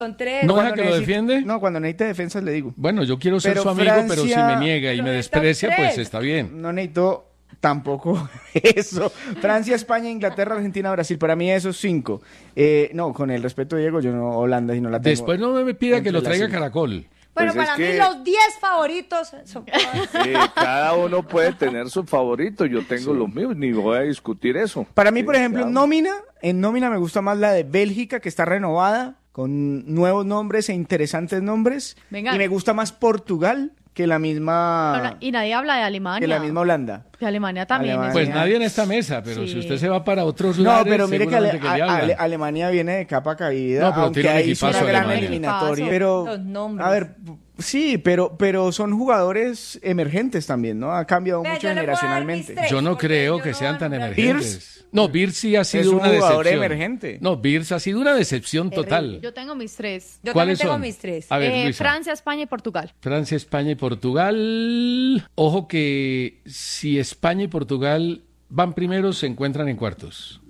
Son tres. ¿No deja Cuando que lo defiende? No, cuando necesite defensas le digo. Bueno, yo quiero ser Pero su amigo, pero si Francia- me niega y Pero me necesita desprecia, pues tres. está bien. No necesito tampoco eso. Francia, España, Inglaterra, Argentina, Brasil. Para mí esos 5. No, con el respeto, Diego, yo no Holanda y no la tengo. Después no me pida que entre lo las traiga 5. Caracol. Bueno, Pues es para mí que- los 10 favoritos son... Cada uno puede tener su favorito, yo tengo los míos, ni voy a discutir eso. Para mí, por Sí, ejemplo, claro. en nómina me gusta más la de Bélgica, que está renovada, con nuevos nombres e interesantes nombres. Venga. Y me gusta más Portugal que la misma, Y nadie habla de Alemania. que la misma Holanda. De Alemania también. Alemania. Pues Sí. nadie en esta mesa, pero Sí. si usted se va para otros No, lares, pero mire que seguramente que le hablan. Alemania viene de capa caída, No, pero aunque tiene un ahí hizo una equipazo gran Alemania. eliminatoria. Equipazo. Pero, Los nombres. a ver, sí, pero son jugadores emergentes también, ¿no? Ha cambiado Vea, mucho yo le puedo dar mis generacionalmente. tres. Yo no porque creo yo que no sean voy a tan nombrar. emergentes. No, Birz sí ha sido un una jugador decepción. emergente. No, Birz ha sido una decepción total. Yo tengo mis 3. Yo también ¿Cuáles tengo son? mis 3. A ver, Luisa. Francia, España y Portugal. Francia, España y Portugal. Ojo que si España y Portugal van primeros, se encuentran en cuartos.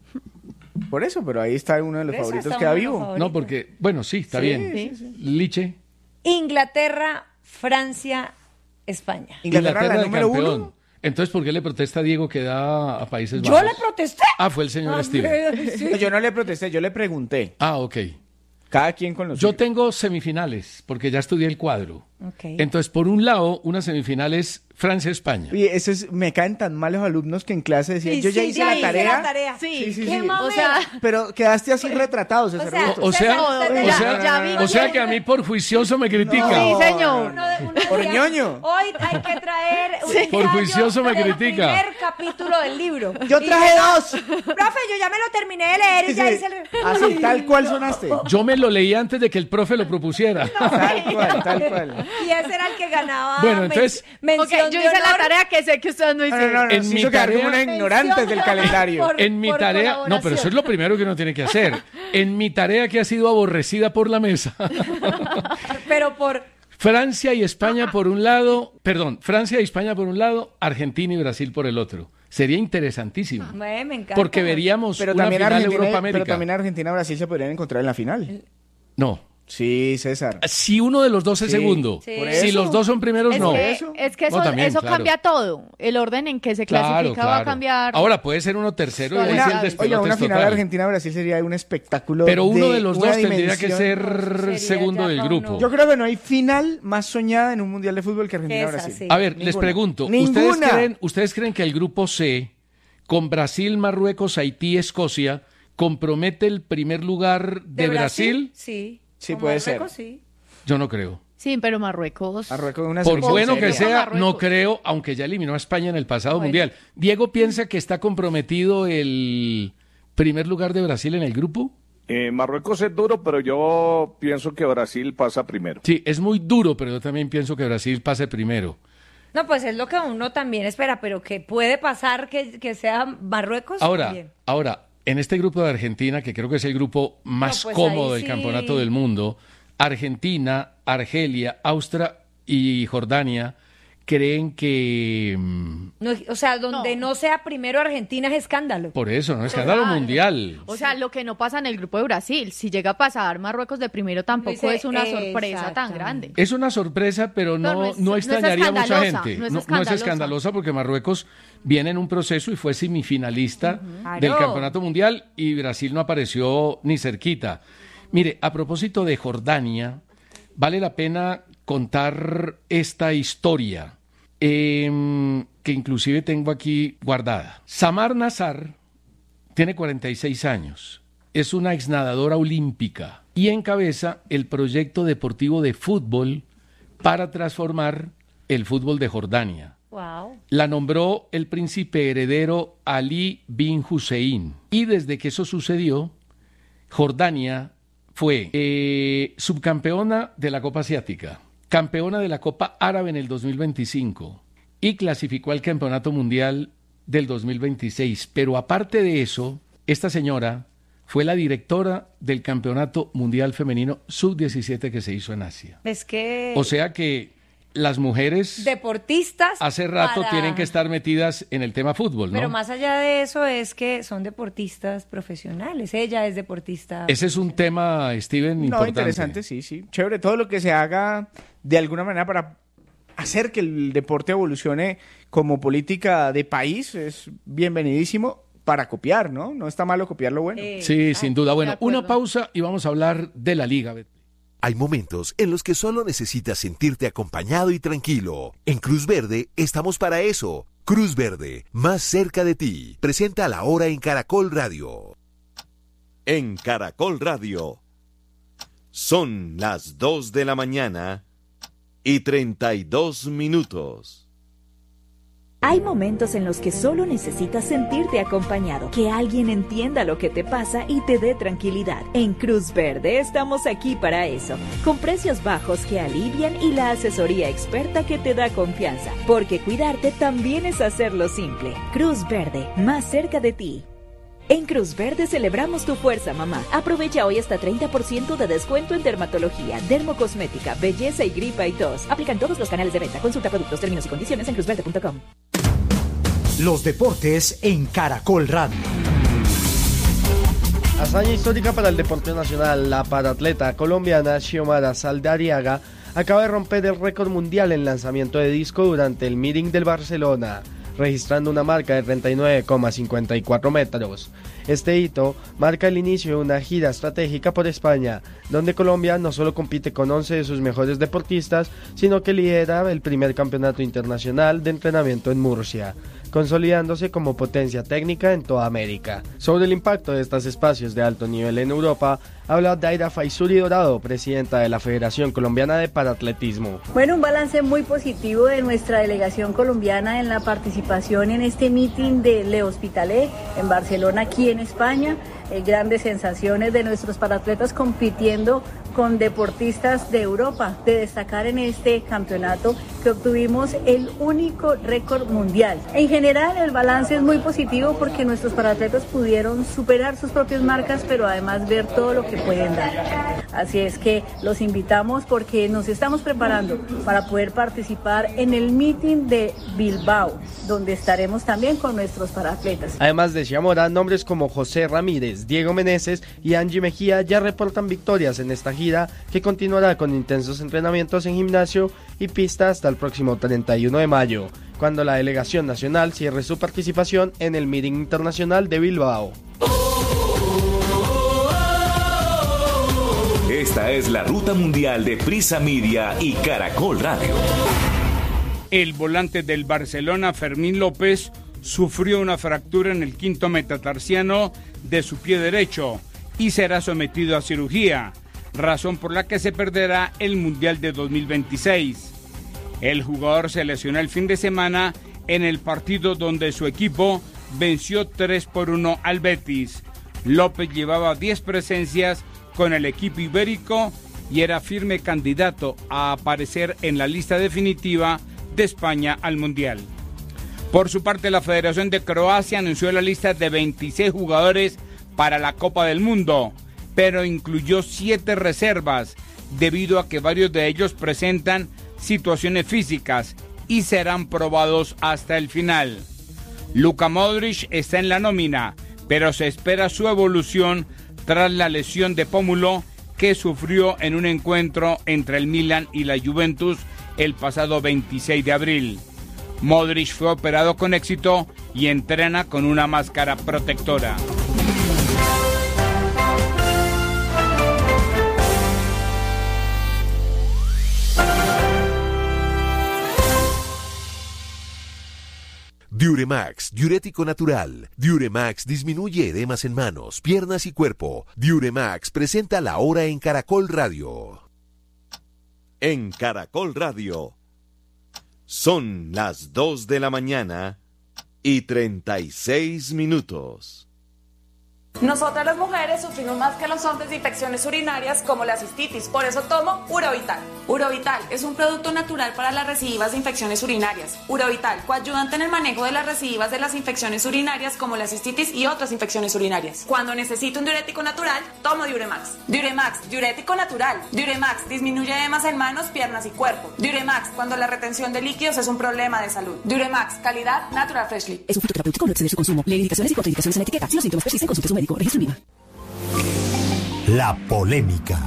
Por eso, pero ahí está uno de los Por eso favoritos está que da uno de los vivo. favoritos. No, porque, bueno, sí, está bien. Sí. Liche. Inglaterra, Francia, España. Inglaterra, la de número campeón. 1. Entonces, ¿por qué le protesta a Diego que da a Países Yo Bajos? le protesté. Ah, fue el señor Steven. Yo no le protesté, yo le pregunté. Ah, ok. Cada quien con los Yo tengo semifinales, porque ya estudié el cuadro. Ok. Entonces, por un lado, una semifinal es Francia-España. Y me caen tan mal los alumnos que en clase decían, Y yo ya sí, hice ya la hice tarea. la tarea. Sí, sí, ¡Qué sí. mamera! O sea, Pero quedaste así retratados ese O sea, rato. O sea, Usted- o ya- sea, ya vi o sea quién- que a mí por juicioso me critica. Sí, señor. Uno Por decía, ñoño. Hoy hay que traer un Por ensayo juicioso me del critica. primer capítulo del libro. Yo Y traje yo, 2. Profe, yo ya me lo terminé de leer y ya hice el... Así, tal cual sonaste. Yo me lo leí antes de que el profe lo propusiera. Tal cual, tal cual. Y ese era el que ganaba Bueno, entonces- mención Ok, yo de hice la honor. tarea que sé que ustedes no No, hicieron. no, no, En nos mi hizo quedar como tarea- unos ignorantes del calendario. Por- En mi por tarea, no, pero eso colaboración. es lo primero que uno tiene que hacer. En mi tarea que ha sido aborrecida por la mesa. Pero por... Francia y España por un lado, perdón, Francia y España por un lado, Argentina y Brasil por el otro. Sería interesantísimo. Me encanta. Porque veríamos Pero una también, final Argentina, Europa-América. pero también Argentina y Brasil se podrían encontrar en la final. No. Sí, César. Si uno de los dos es Sí, segundo. sí. por Si eso. los dos son primeros, Es no. que, eso. es que No, eso, también, eso claro. cambia todo. El orden en que se Claro, clasifica va a claro. cambiar. Ahora puede ser uno tercero y ahí sí el Oiga, despelote Oiga, una es final total. Argentina-Brasil sería un espectáculo. Pero uno de los una dos tendría que dimensión. ser Sería segundo ya del para grupo. uno. Yo creo que no hay final más soñada en un mundial de fútbol que Esa, Argentina-Brasil. sí. A ver, les Ninguna. pregunto, Ninguna. ¿ustedes creen que el grupo C, con Brasil, Marruecos, Haití, Escocia, compromete el primer lugar de Brasil? Sí. Sí, Con puede ser. Marruecos, sí. Yo no creo. Sí, pero Marruecos. Marruecos es una Por selección bueno que seria. sea, Marruecos. no creo, aunque ya eliminó a España en el pasado Bueno. mundial. ¿Diego piensa que está comprometido el primer lugar de Brasil en el grupo? Marruecos es duro, pero yo pienso que Brasil pasa primero. Sí, es muy duro, pero yo también pienso que Brasil pase primero. No, pues es lo que uno también espera, pero que puede pasar que sea Marruecos. Ahora, también. en este grupo de Argentina, que creo que es el grupo más pues cómodo ahí del sí. campeonato del mundo, Argentina, Argelia, Austria y Jordania creen que No, o sea, donde no. sea primero Argentina es escándalo. por eso, no es escándalo Claro. mundial. O sea, lo que no pasa en el grupo de Brasil. Si llega a pasar Marruecos de primero, tampoco Dice, es una sorpresa tan exactamente. grande. Es una sorpresa, pero No, no, no es- no no es extrañaría a mucha escandalosa, gente. no es No es escandalosa. escandalosa porque Marruecos viene en un proceso y fue semifinalista Claro. del Campeonato Mundial y Brasil no apareció ni cerquita. Mire, a propósito de Jordania, vale la pena contar esta historia que inclusive tengo aquí guardada. Samar Nassar tiene 46 años, es una exnadadora olímpica y encabeza el proyecto deportivo de fútbol para transformar el fútbol de Jordania. Wow. La nombró el príncipe heredero Ali bin Hussein. Y desde que eso sucedió, Jordania fue subcampeona de la Copa Asiática, campeona de la Copa Árabe en el 2025 y clasificó al Campeonato Mundial del 2026. Pero aparte de eso, esta señora fue la directora del Campeonato Mundial Femenino Sub-17 que se hizo en Asia. Es que... O sea que las mujeres deportistas hace rato tienen que estar metidas en el tema fútbol, ¿no? Pero más allá de eso es que son deportistas profesionales. Ella es deportista. Ese es un tema, Steven, importante. No, interesante, sí. Chévere, todo lo que se haga de alguna manera para hacer que el deporte evolucione como política de país es bienvenidísimo para copiar, ¿no? No está malo copiar lo bueno. Sí, sin duda. Bueno, una pausa y vamos a hablar de la Liga. Hay momentos en los que solo necesitas sentirte acompañado y tranquilo. En Cruz Verde estamos para eso. Cruz Verde, más cerca de ti. Presenta La Hora en Caracol Radio. En Caracol Radio. Son las 2 de la mañana y 32 minutos. Hay momentos en los que solo necesitas sentirte acompañado, que alguien entienda lo que te pasa y te dé tranquilidad. En Cruz Verde estamos aquí para eso, con precios bajos que alivian y la asesoría experta que te da confianza, porque cuidarte también es hacerlo simple. Cruz Verde, más cerca de ti. En Cruz Verde celebramos tu fuerza, mamá. Aprovecha hoy hasta 30% de descuento en dermatología, dermocosmética, belleza y gripa y tos. Aplican todos los canales de venta. Consulta productos, términos y condiciones en cruzverde.com. Los deportes en Caracol Radio. Hazaña histórica para el deporte nacional. La paratleta colombiana Xiomara Saldariaga acaba de romper el récord mundial en lanzamiento de disco durante el meeting del Barcelona, registrando una marca de 39,54 metros. Este hito marca el inicio de una gira estratégica por España, donde Colombia no solo compite con 11 de sus mejores deportistas, sino que lidera el primer campeonato internacional de entrenamiento en Murcia, consolidándose como potencia técnica en toda América. Sobre el impacto de estos espacios de alto nivel en Europa, habla Daira Faisuri Dorado, presidenta de la Federación Colombiana de Paratletismo. Bueno, un balance muy positivo de nuestra delegación colombiana en la participación en este meeting de Le Hospitalet en Barcelona, aquí en España. Grandes sensaciones de nuestros paratletas compitiendo con deportistas de Europa, de destacar en este campeonato que obtuvimos el único récord mundial. En general el balance es muy positivo porque nuestros paratletas pudieron superar sus propias marcas, pero además ver todo lo que pueden dar. Así es que los invitamos porque nos estamos preparando para poder participar en el meeting de Bilbao, donde estaremos también con nuestros paratletas. Además de Xiomara, nombres como José Ramírez, Diego Meneses y Angie Mejía ya reportan victorias en esta gira, que continuará con intensos entrenamientos en gimnasio y pista hasta el próximo 31 de mayo, cuando la delegación nacional cierre su participación en el meeting internacional de Bilbao. Esta es la ruta mundial de Prisa Media y Caracol Radio. El volante del Barcelona, Fermín López, sufrió una fractura en el quinto metatarsiano de su pie derecho y será sometido a cirugía, razón por la que se perderá el Mundial de 2026. El jugador se lesionó el fin de semana en el partido donde su equipo venció 3-1 al Betis. López llevaba 10 presencias con el equipo ibérico y era firme candidato a aparecer en la lista definitiva de España al Mundial. Por su parte, la Federación de Croacia anunció la lista de 26 jugadores para la Copa del Mundo, pero incluyó 7 reservas, debido a que varios de ellos presentan situaciones físicas y serán probados hasta el final. Luka Modric está en la nómina, pero se espera su evolución tras la lesión de pómulo que sufrió en un encuentro entre el Milan y la Juventus el pasado 26 de abril. Modric fue operado con éxito y entrena con una máscara protectora. Diuremax, diurético natural. Diuremax disminuye edemas en manos, piernas y cuerpo. Diuremax presenta La Hora en Caracol Radio. En Caracol Radio. Son las 2 de la mañana y 36 minutos. Nosotras las mujeres sufrimos más que los hombres de infecciones urinarias como la cistitis, por eso tomo Urovital. Urovital es un producto natural para las recidivas de infecciones urinarias. Urovital, coayudante en el manejo de las recidivas de las infecciones urinarias como la cistitis y otras infecciones urinarias. Cuando necesito un diurético natural, tomo Diuremax. Diuremax, diurético natural. Diuremax disminuye edemas en manos, piernas y cuerpo. Diuremax, cuando la retención de líquidos es un problema de salud. Diuremax, calidad Natural Freshly. Es un fitoterapéutico, no exceder su consumo. Lee indicaciones y contraindicaciones en la etiqueta. Si los síntomas persisten, consulte a su médico. Registro INVIMA. La polémica.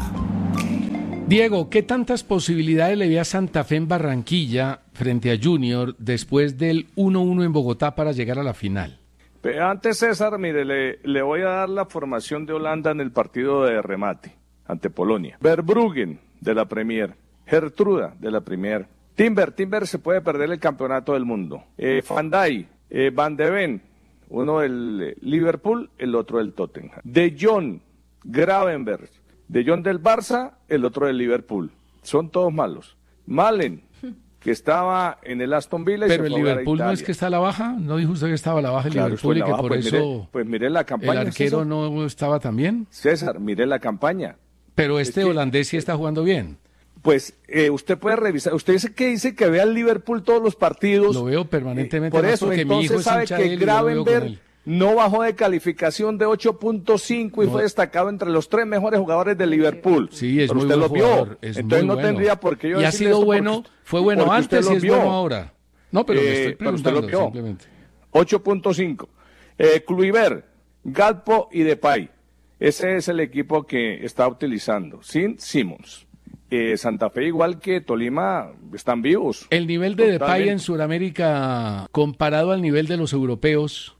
Diego, ¿qué tantas posibilidades le ve a Santa Fe en Barranquilla frente a Junior después del 1-1 en Bogotá para llegar a la final? Pero antes, César, mire, le voy a dar la formación de Holanda en el partido de remate ante Polonia. Verbruggen, de la Premier. Gertruda, de la Premier. Timber se puede perder el campeonato del mundo. Van Dijk, Van de Ven, uno del Liverpool, el otro del Tottenham. De Jong, Gravenberch, De Jong del Barça, el otro del Liverpool. Son todos malos. Malen, que estaba en el Aston Villa y pero se el fue a jugar a Liverpool no Italia. es que está a la baja, ¿no dijo usted que estaba a la baja el Claro, Liverpool y que por pues eso mire la campaña, el arquero César. no estaba tan bien? César, mire la campaña. Pero este holandés sí está jugando bien. Pues usted puede revisar, usted dice que ve al Liverpool todos los partidos. Lo veo permanentemente, por más eso, porque mi hijo entonces es sabe hincha de que él y yo lo veo con Gravenberch él. no bajó de calificación de 8.5 y fue destacado entre los 3 mejores jugadores de Liverpool. Sí, es pero muy usted buen lo jugador, vio, es entonces muy no bueno. tendría por qué yo Y ha decirle sido esto bueno, porque- fue bueno porque usted antes y lo es vio. bueno ahora. No, pero le estoy pero usted lo preguntando vio. simplemente. 8.5. Kluivert, Galpo y Depay. Ese es el equipo que está utilizando, sin Simmons. Santa Fe, igual que Tolima, están vivos. El nivel de Depay Totalmente. en Sudamérica comparado al nivel de los europeos,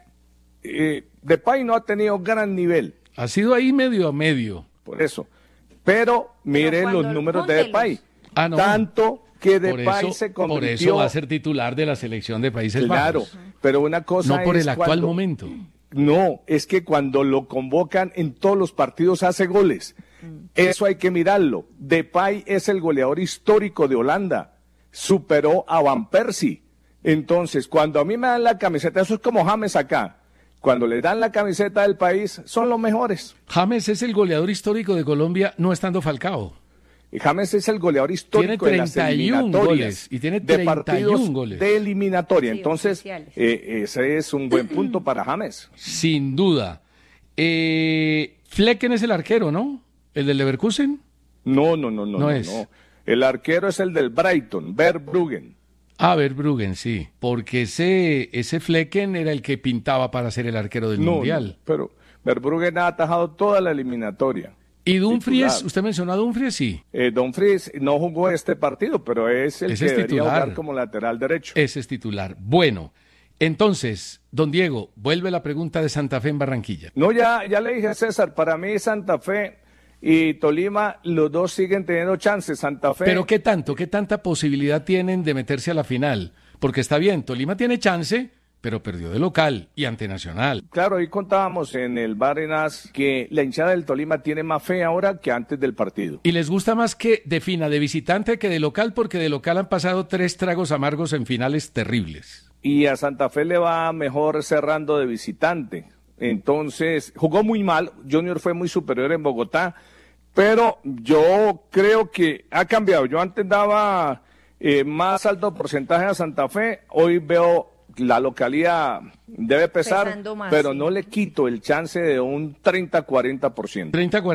Depay no ha tenido gran nivel. ha sido ahí medio a medio. Por eso. Pero miren cuando los números de júntelos. Depay. Ah, no. Tanto que Por Depay eso, se por convirtió... eso va a ser titular de la selección de Países Claro, Bajos. pero una cosa No por es el actual cuando- momento. No, es que cuando lo convocan en todos los partidos hace goles. Eso hay que mirarlo. Depay es el goleador histórico de Holanda. Superó a Van Persie. Entonces, cuando a mí me dan la camiseta, eso es como James acá. Cuando le dan la camiseta del país, son los mejores. James es el goleador histórico de Colombia no estando Falcao. Y James es el goleador histórico Tiene de las 31 eliminatorias. goles, y tiene de 31 partidos goles. de eliminatoria. Sí, Entonces, oficiales. ese es un buen punto para James. Sin duda. Flecken es el arquero, ¿no? ¿El del Leverkusen? No es. El arquero es el del Brighton, Verbruggen. Ah, Verbruggen, sí. Porque ese Flecken era el que pintaba para ser el arquero del Mundial. Pero Verbruggen ha atajado toda la eliminatoria. ¿Y Dumfries? Titular. ¿Usted mencionó a Dumfries? Sí. Dumfries no jugó este partido, pero es el Ese que es debería titular. jugar como lateral derecho. Ese es titular. Bueno, entonces, don Diego, vuelve la pregunta de Santa Fe en Barranquilla. No, ya le dije a César, para mí Santa Fe y Tolima, los dos siguen teniendo chances. Santa Fe... Pero ¿qué tanta posibilidad tienen de meterse a la final? Porque está bien, Tolima tiene chance, pero perdió de local y ante Nacional. Claro, ahí contábamos en el Barinas que la hinchada del Tolima tiene más fe ahora que antes del partido. Y les gusta más que defina de visitante que de local, porque de local han pasado 3 tragos amargos en finales terribles. Y a Santa Fe le va mejor cerrando de visitante. Entonces, jugó muy mal, Junior fue muy superior en Bogotá, pero yo creo que ha cambiado. Yo antes daba más alto porcentaje a Santa Fe, hoy veo la localidad debe pesar, Pesando más, pero sí. no le quito el chance de un 30-40%.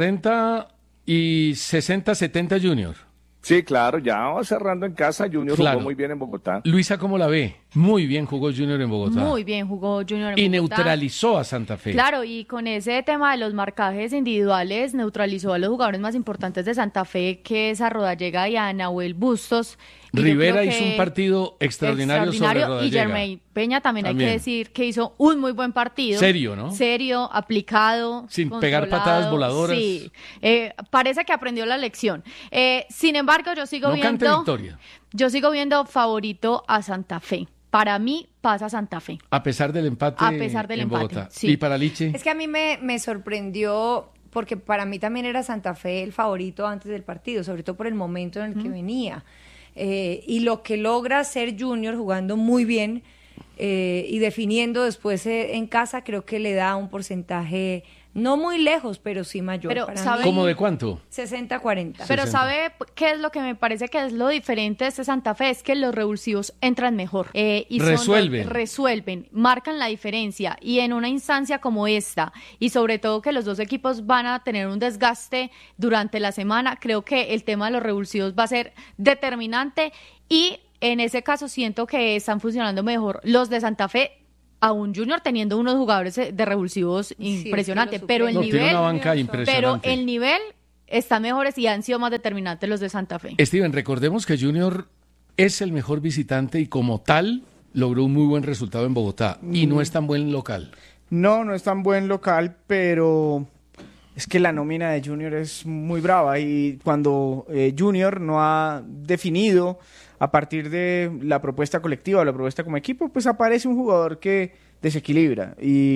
30-40 y 60-70 Junior. Sí, claro, ya va cerrando en casa, Junior Claro. jugó muy bien en Bogotá. Luisa, ¿cómo la ve? Muy bien jugó Junior en Bogotá. Muy bien jugó Junior en Y Bogotá. neutralizó a Santa Fe. Claro, y con ese tema de los marcajes individuales neutralizó a los jugadores más importantes de Santa Fe, que es a Rodallega y a Nahuel Bustos. Y yo Rivera creo hizo que un partido extraordinario sobre y Rodallega. Germain Peña también hay También. que decir que hizo un muy buen partido. Serio, ¿no? Serio, aplicado. Sin pegar controlado. patadas voladoras. Sí, parece que aprendió la lección. Sin embargo, yo sigo No cante viendo... victoria. Yo sigo viendo favorito a Santa Fe. Para mí pasa Santa Fe. A pesar del empate, A pesar del en empate, Bogotá. sí. ¿Y para Liche? Es que a mí me sorprendió porque para mí también era Santa Fe el favorito antes del partido, sobre todo por el momento en el que venía. Y lo que logra hacer Junior jugando muy bien, y definiendo después en casa, creo que le da un porcentaje no muy lejos, pero sí mayor. Pero, para ¿sabe? mí. ¿Cómo de cuánto? 60-40. Pero 60. ¿sabe qué es lo que me parece que es lo diferente de este Santa Fe? Es que los revulsivos entran mejor. Y resuelven, marcan la diferencia. Y en una instancia como esta, y sobre todo que los dos equipos van a tener un desgaste durante la semana, creo que el tema de los revulsivos va a ser determinante. Y en ese caso siento que están funcionando mejor los de Santa Fe, aún Junior teniendo unos jugadores de revulsivos impresionantes, pero el nivel, tiene una banca impresionante. pero el nivel está mejores y han sido más determinantes los de Santa Fe. Steven, recordemos que Junior es el mejor visitante y como tal logró un muy buen resultado en Bogotá y no es tan buen local. No es tan buen local, pero es que la nómina de Junior es muy brava y cuando Junior no ha definido a partir de la propuesta colectiva o la propuesta como equipo, pues aparece un jugador que desequilibra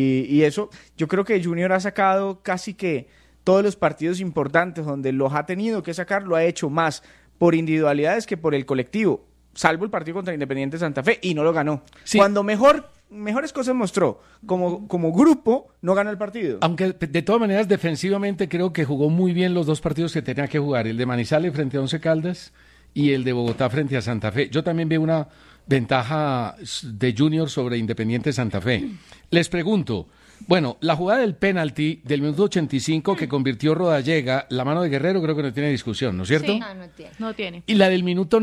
y eso, yo creo que Junior ha sacado casi que todos los partidos importantes donde los ha tenido que sacar, lo ha hecho más por individualidades que por el colectivo, salvo el partido contra Independiente Santa Fe y no lo ganó. Sí. Cuando mejores cosas mostró como grupo, no ganó el partido. Aunque de todas maneras defensivamente creo que jugó muy bien los dos partidos que tenía que jugar, el de Manizales frente a Once Caldas y el de Bogotá frente a Santa Fe. Yo también veo una ventaja de Junior sobre Independiente Santa Fe. Les pregunto, bueno, la jugada del penalti del minuto 85 que convirtió Rodallega, la mano de Guerrero creo que no tiene discusión, ¿no es cierto? Sí, no tiene. Y la del minuto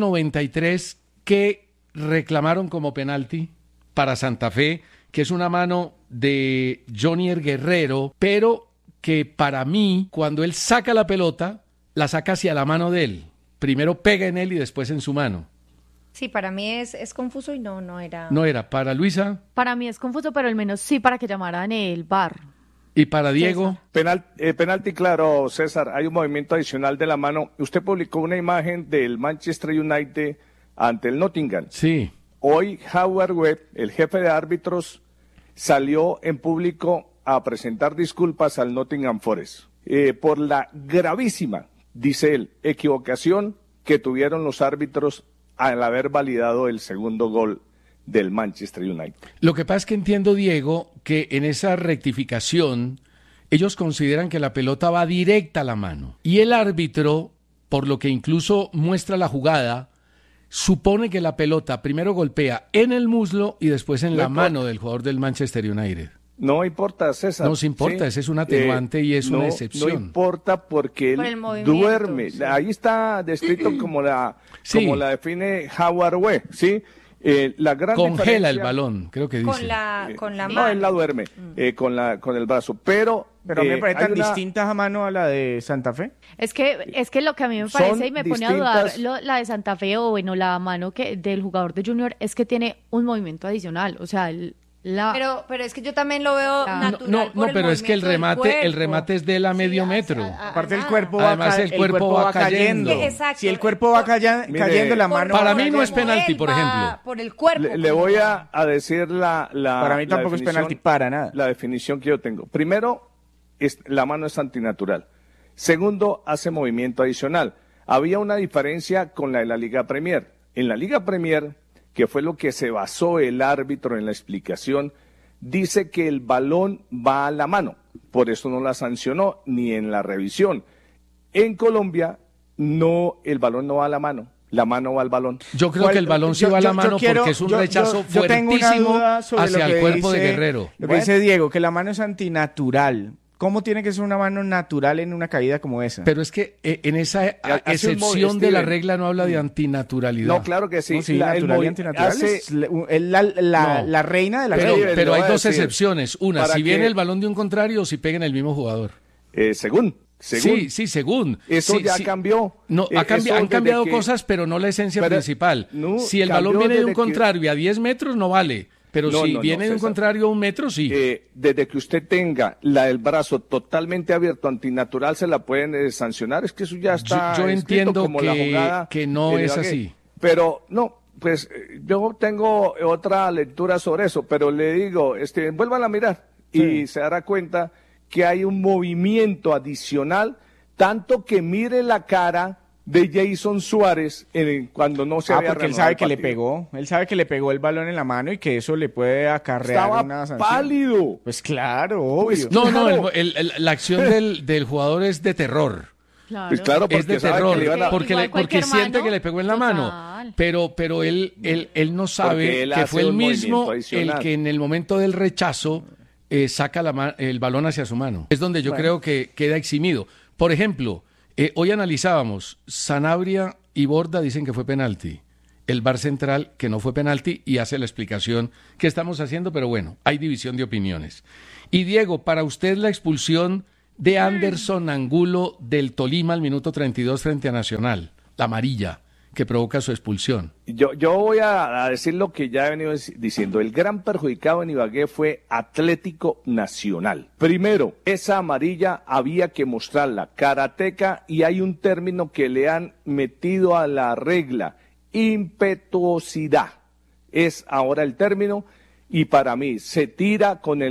93 que reclamaron como penalti para Santa Fe, que es una mano de Jonier Guerrero, pero que para mí, cuando él saca la pelota, la saca hacia la mano de él. Primero pega en él y después en su mano. Sí, para mí es confuso y no era. No era. ¿Para Luisa? Para mí es confuso, pero al menos sí para que llamaran el VAR. ¿Y para Diego? Penalti, claro, César. Hay un movimiento adicional de la mano. Usted publicó una imagen del Manchester United ante el Nottingham. Sí. Hoy Howard Webb, el jefe de árbitros, salió en público a presentar disculpas al Nottingham Forest por la gravísima, dice él, equivocación que tuvieron los árbitros al haber validado el segundo gol del Manchester United. Lo que pasa es que entiendo, Diego, que en esa rectificación ellos consideran que la pelota va directa a la mano. Y el árbitro, por lo que incluso muestra la jugada, supone que la pelota primero golpea en el muslo y después en la mano del jugador del Manchester United. No importa, César. No se importa, ese es un atenuante y es una excepción. No importa porque él duerme. Sí. Ahí está descrito como la define Howard Webb, ¿sí? La gran congela el balón, creo que dice. Con la mano. No, él la duerme con el brazo, pero a mí me parece tan distinta a mano a la de Santa Fe. Es que lo que a mí me parece y me pone a dudar la de Santa Fe o bueno, la mano del jugador de Junior es que tiene un movimiento adicional, o sea, pero es que yo también lo veo natural. No, pero es que el remate es de él a medio metro. Aparte el cuerpo va cayendo. Exacto. Si el cuerpo va cayendo, la mano. Para mí no es penalti, por ejemplo. Por el cuerpo. Le voy a decir para mí tampoco es penalti para nada. La definición que yo tengo. Primero, la mano es antinatural. Segundo, hace movimiento adicional. Había una diferencia con la de la Liga Premier. En la Liga Premier, que fue lo que se basó el árbitro en la explicación, dice que el balón va a la mano, por eso no la sancionó ni en la revisión. En Colombia, el balón no va a la mano va al balón. Yo creo que el balón sí va a la mano porque es un rechazo fuertísimo hacia el cuerpo de Guerrero. Lo que dice Diego, que la mano es antinatural. ¿Cómo tiene que ser una mano natural en una caída como esa? Pero es que en esa excepción de la regla no habla de antinaturalidad. No, claro que sí. No, sí, natural y antinatural es la reina de la regla. Pero hay dos excepciones. Una, si viene el balón de un contrario o si pega en el mismo jugador. Según. Sí, según. Eso ya cambió. No, han cambiado cosas, pero no la esencia principal. Si el balón viene de un contrario y a 10 metros, no vale. Pero si viene de un contrario a 1 metro, sí. Desde que usted tenga el brazo totalmente abierto, antinatural, se la pueden sancionar. Es que eso ya está yo entiendo como la jugada que no es así. Pero no, pues yo tengo otra lectura sobre eso, pero le digo, vuelvan a mirar y se dará cuenta que hay un movimiento adicional, tanto que mire la cara de Jason Suárez cuando no se había porque él sabe que le pegó. Él sabe que le pegó el balón en la mano y que eso le puede acarrear una sanción. Estaba pálido. Pues claro, obvio. No, la acción del jugador es de terror. Claro. Pues claro, es de terror, porque siente que le pegó en la mano. Pero él no sabe que fue el mismo el que en el momento del rechazo saca el balón hacia su mano. Es donde yo creo que queda eximido. Por ejemplo, hoy analizábamos, Sanabria y Borda dicen que fue penalti. El VAR central que no fue penalti y hace la explicación que estamos haciendo, pero bueno, hay división de opiniones. Y Diego, para usted la expulsión de Anderson Angulo del Tolima al minuto 32 frente a Nacional, la amarilla que provoca su expulsión. Yo voy a decir lo que ya he venido diciendo. El gran perjudicado en Ibagué fue Atlético Nacional. Primero, esa amarilla había que mostrarla, karateca, y hay un término que le han metido a la regla, impetuosidad. Es ahora el término. Y para mí, se tira con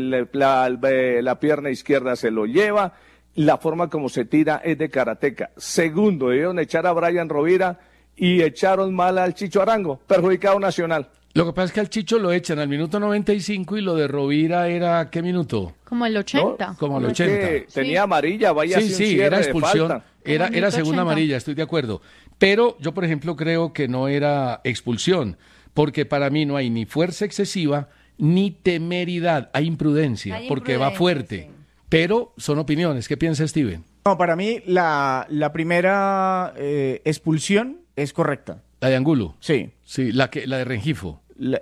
la pierna izquierda, se lo lleva, la forma como se tira es de karateca. Segundo, debieron echar a Brian Rovira y echaron mal al Chicho Arango, perjudicado Nacional. Lo que pasa es que al Chicho lo echan al minuto 95 y lo de Rovira era, ¿qué minuto? Como el 80. No, como el 80. Tenía amarilla, vaya sí, era expulsión, era segunda amarilla, estoy de acuerdo. Pero yo, por ejemplo, creo que no era expulsión, porque para mí no hay ni fuerza excesiva, ni temeridad, hay imprudencia, porque va fuerte. Sí. Pero son opiniones. ¿Qué piensa Steven? No, para mí la primera expulsión es correcta. ¿La de Angulo? Sí. Sí, la de Rengifo. No.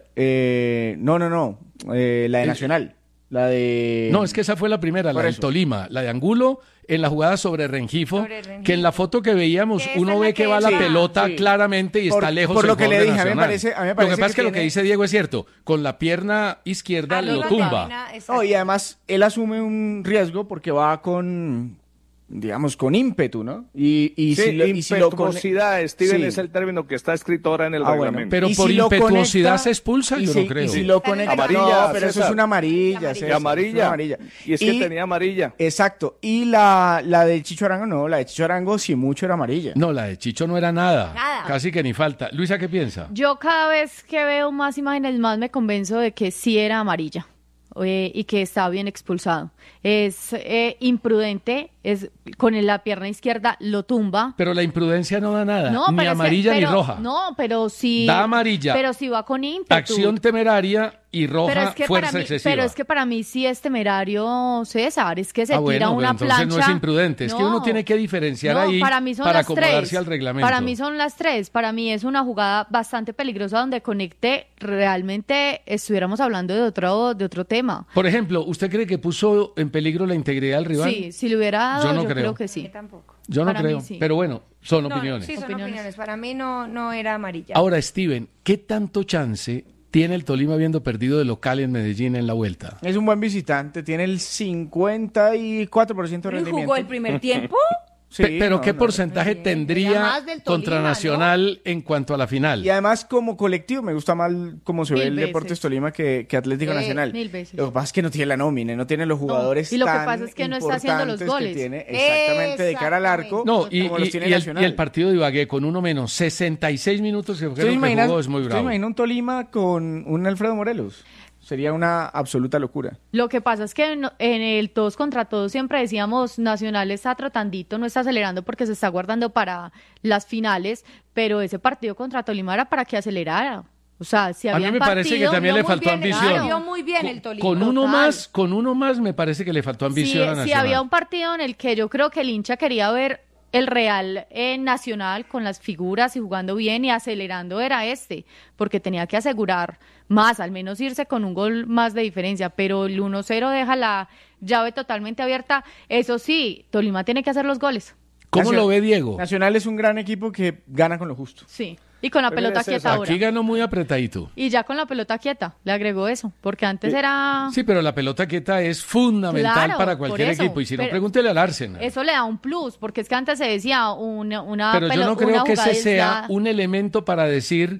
La de Nacional. La de... No, es que esa fue la primera, la del Tolima. La de Angulo en la jugada sobre Rengifo, que en la foto que veíamos uno ve que va la pelota claramente y está lejos. Por lo que le dije, a mí me parece lo que pasa es que lo que dice Diego es cierto. Con la pierna izquierda lo tumba. Y además él asume un riesgo porque va con ímpetu, ¿no? Impetuosidad, Steven, es el término que está escrito ahora en el reglamento. Bueno, pero por impetuosidad se expulsa, yo no creo. Y si lo conecta, amarilla, pero eso es una amarilla. Amarilla. Y es que tenía amarilla. Exacto. Y la de Chicho Arango, no, la de Chicho Arango si mucho era amarilla. No, la de Chicho no era nada. Casi que ni falta. Luisa, ¿qué piensa? Yo cada vez que veo más imágenes, más me convenzo de que sí era amarilla. Y que está bien expulsado. Es imprudente, con la pierna izquierda lo tumba. Pero la imprudencia no da nada, ni amarilla ni roja. No, pero sí. Da amarilla. Pero sí va con ímpetu. Acción temeraria y roja, fuerza excesiva. Pero es que para mí sí es temerario, César, es que se tira una plancha. Entonces no es imprudente, es que uno tiene que diferenciar ahí para acomodarse al reglamento. Para mí son las tres, para mí es una jugada bastante peligrosa donde conecte, realmente estuviéramos hablando de otro tema. Por ejemplo, ¿usted cree que puso en peligro la integridad del rival? Sí, si le hubiera dado, yo creo que sí. Yo tampoco. Yo no creo, sí. Pero bueno, son opiniones. Sí, son opiniones. Para mí no era amarilla. Ahora, Steven, ¿qué tanto chance tiene el Tolima habiendo perdido de local en Medellín en la vuelta? Es un buen visitante, tiene el 54% de rendimiento. ¿Y jugó el primer tiempo? Sí, pero ¿qué porcentaje tendría contra Nacional en cuanto a la final? Y además, como colectivo, me gusta más cómo se ve el Deportes Tolima que Atlético Nacional. 1000 veces. Lo que pasa es que no tiene la nómina, no tiene los jugadores tan importantes. Y lo que pasa es que no está haciendo los goles. Que tiene exactamente de cara al arco, como los tiene Nacional. Y el partido de Ibagué con uno menos, 66 minutos que jugó, es muy bravo. ¿Te imaginas un Tolima con un Alfredo Morelos? Sería una absoluta locura. Lo que pasa es que en el todos contra todos siempre decíamos Nacional está trotandito, no está acelerando porque se está guardando para las finales, pero ese partido contra Tolima era para que acelerara. O sea, si había a mí me parece que también le faltó ambición. Dio muy bien el Tolima. Con uno más me parece que le faltó ambición a Nacional. Sí, había un partido en el que yo creo que el hincha quería ver el Real Nacional con las figuras y jugando bien y acelerando era porque tenía que asegurar más, al menos irse con un gol más de diferencia, pero el 1-0 deja la llave totalmente abierta. Eso sí, Tolima tiene que hacer los goles. ¿Cómo lo ve Diego? Nacional es un gran equipo que gana con lo justo. Sí. Y con la pelota quieta ahora. Aquí ganó muy apretadito. Y ya con la pelota quieta, le agregó eso, porque antes era... Sí, pero la pelota quieta es fundamental para cualquier equipo, y si no, pregúntele al Arsenal. Eso le da un plus, porque es que antes se decía una pero yo no creo que ese sea un elemento para decir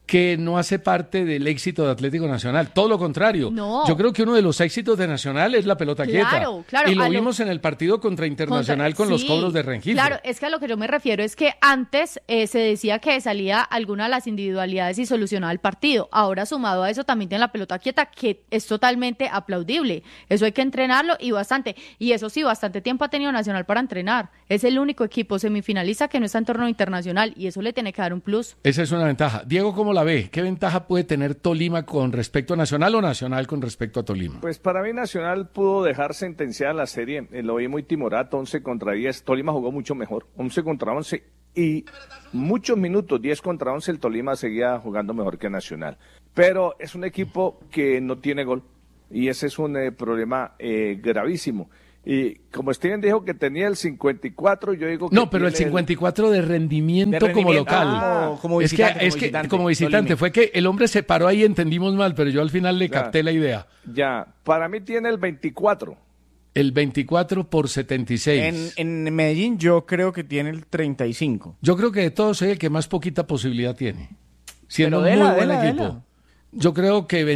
que no hace parte del éxito de Atlético Nacional. Todo lo contrario. No. Yo creo que uno de los éxitos de Nacional es la pelota quieta. Claro. Y lo vimos en el partido contra Internacional con los cobros de Rengifo. Claro, es que a lo que yo me refiero es que antes se decía que salía alguna de las individualidades y solucionaba el partido. Ahora, sumado a eso, también tiene la pelota quieta, que es totalmente aplaudible. Eso hay que entrenarlo y bastante. Y eso sí, bastante tiempo ha tenido Nacional para entrenar. Es el único equipo semifinalista que no está en torneo internacional y eso le tiene que dar un plus. Esa es una ventaja. Diego, ¿cómo la ve? ¿Qué ventaja puede tener Tolima con respecto a Nacional o Nacional con respecto a Tolima? Pues para mí Nacional pudo dejar sentenciada la serie, lo vi muy timorato, 11 contra 10, Tolima jugó mucho mejor, 11 contra 11 y muchos minutos, 10 contra 11 el Tolima seguía jugando mejor que Nacional, pero es un equipo que no tiene gol y ese es un problema gravísimo. Y como Steven dijo que tenía el 54, yo digo que... No, pero el 54 de rendimiento como local. Como visitante, es que como visitante. Fue que el hombre se paró ahí y entendimos mal, pero yo al final le capté la idea. Ya, para mí tiene el 24. El 24 por 76. En Medellín yo creo que tiene el 35. Yo creo que de todos es el que más poquita posibilidad tiene. Siendo Pero un muy buen equipo. Yo creo que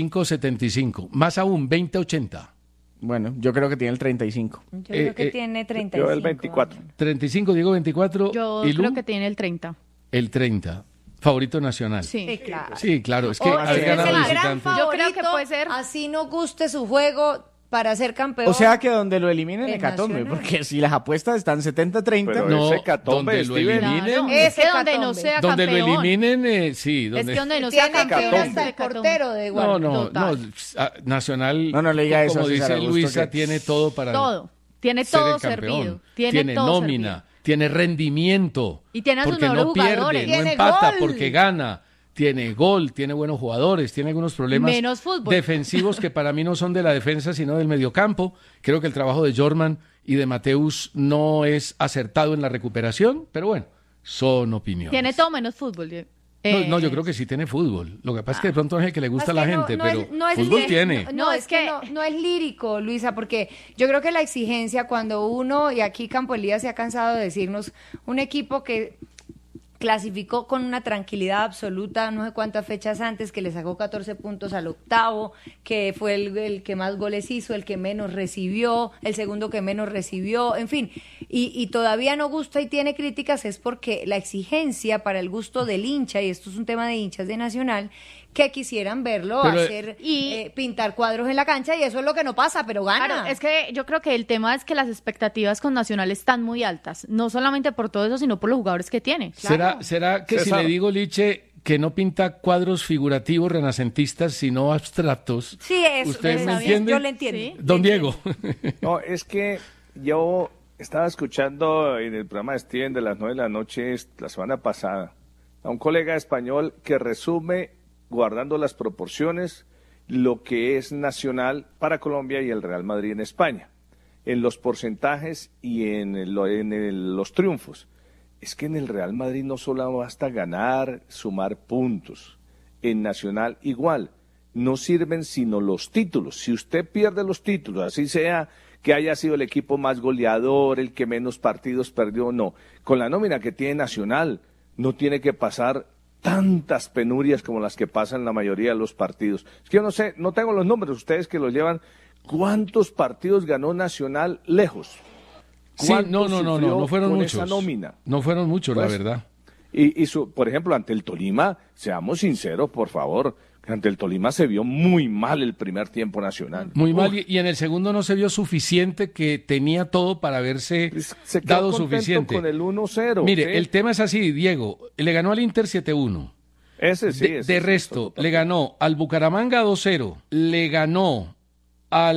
25-75. Más aún, 20-80. Bueno, yo creo que tiene el 35. Yo creo que tiene 35. Yo el 24. 35, digo 24. Yo ¿Y Lu? creo que tiene el 30. El 30. Favorito nacional. Sí, claro. Sí, claro. Es que haber ganado visitante. Yo creo que puede ser. Así no guste su juego para ser campeón. O sea que donde lo eliminen el hecatombe, Nacional. porque si las apuestas están 70-30, Pero no, ese hecatombe, donde lo Steven. eliminen. Es que donde no sea Donde campeón. lo eliminen, sí. Es que donde no sea Tiene que ir campeón. hasta el portero de No, Guardia. Nacional, No le diga eso como a César dice Augusto, Luisa, que- tiene todo para Todo. Tiene ser todo el campeón. servido. Tiene todo nómina, servido. tiene rendimiento. Y tiene a sus porque mejores no jugadores. pierde, no Tiene empata, gol. porque gana. Tiene gol, tiene buenos jugadores, tiene algunos problemas Menos fútbol. defensivos que para mí no son de la defensa, sino del mediocampo. Creo que el trabajo de Jorman y de Mateus no es acertado en la recuperación, pero bueno, son opiniones. Tiene todo menos fútbol. No, yo creo que sí tiene fútbol. Lo que pasa es que de pronto es el que le gusta a la Es que gente, no pero es- no es fútbol lírico, tiene. No, es que no es lírico, Luisa, porque yo creo que la exigencia cuando uno, y aquí Campo Elías se ha cansado de decirnos, un equipo que clasificó con una tranquilidad absoluta, no sé cuántas fechas antes, que le sacó 14 puntos al octavo, que fue el que más goles hizo, el que menos recibió, el segundo que menos recibió, en fin, y todavía no gusta y tiene críticas, es porque la exigencia para el gusto del hincha, y esto es un tema de hinchas de Nacional, que quisieran verlo Pero, hacer, pintar cuadros en la cancha, y eso es lo que no pasa, pero gana. Claro, es que yo creo que el tema es que las expectativas con Nacional están muy altas, no solamente por todo eso, sino por los jugadores que tiene. ¿Será que César. si le digo, Liche, que no pinta cuadros figurativos renacentistas, sino abstractos? Sí, eso, ¿Usted me está bien, entiende? yo le entiendo. Sí. Don Diego. No, es que yo estaba escuchando en el programa de Steven de las 9 de la noche la semana pasada a un colega español que resume, guardando las proporciones, lo que es Nacional para Colombia y el Real Madrid en España, en los porcentajes y en los triunfos. Es que en el Real Madrid no solo basta ganar, sumar puntos. En Nacional igual. No sirven sino los títulos. Si usted pierde los títulos, así sea que haya sido el equipo más goleador, el que menos partidos perdió, no. Con la nómina que tiene Nacional, no tiene que pasar tantas penurias como las que pasan en la mayoría de los partidos. Es que yo no sé, no tengo los números, ustedes que los llevan, ¿cuántos partidos ganó Nacional lejos? Sí, no fueron con muchos. esa nómina? No fueron muchos, Pues, la verdad. Por ejemplo, ante el Tolima, seamos sinceros, por favor, ante el Tolima se vio muy mal el primer tiempo Nacional. Muy mal, y en el segundo no se vio suficiente, que tenía todo para haberse Se quedó dado contento suficiente. con el 1-0. Mire, ¿sí? el tema es así, Diego. Le ganó al Inter 7-1. Ese sí, ese De sí, resto, totalmente. le ganó al Bucaramanga 2-0. Le ganó al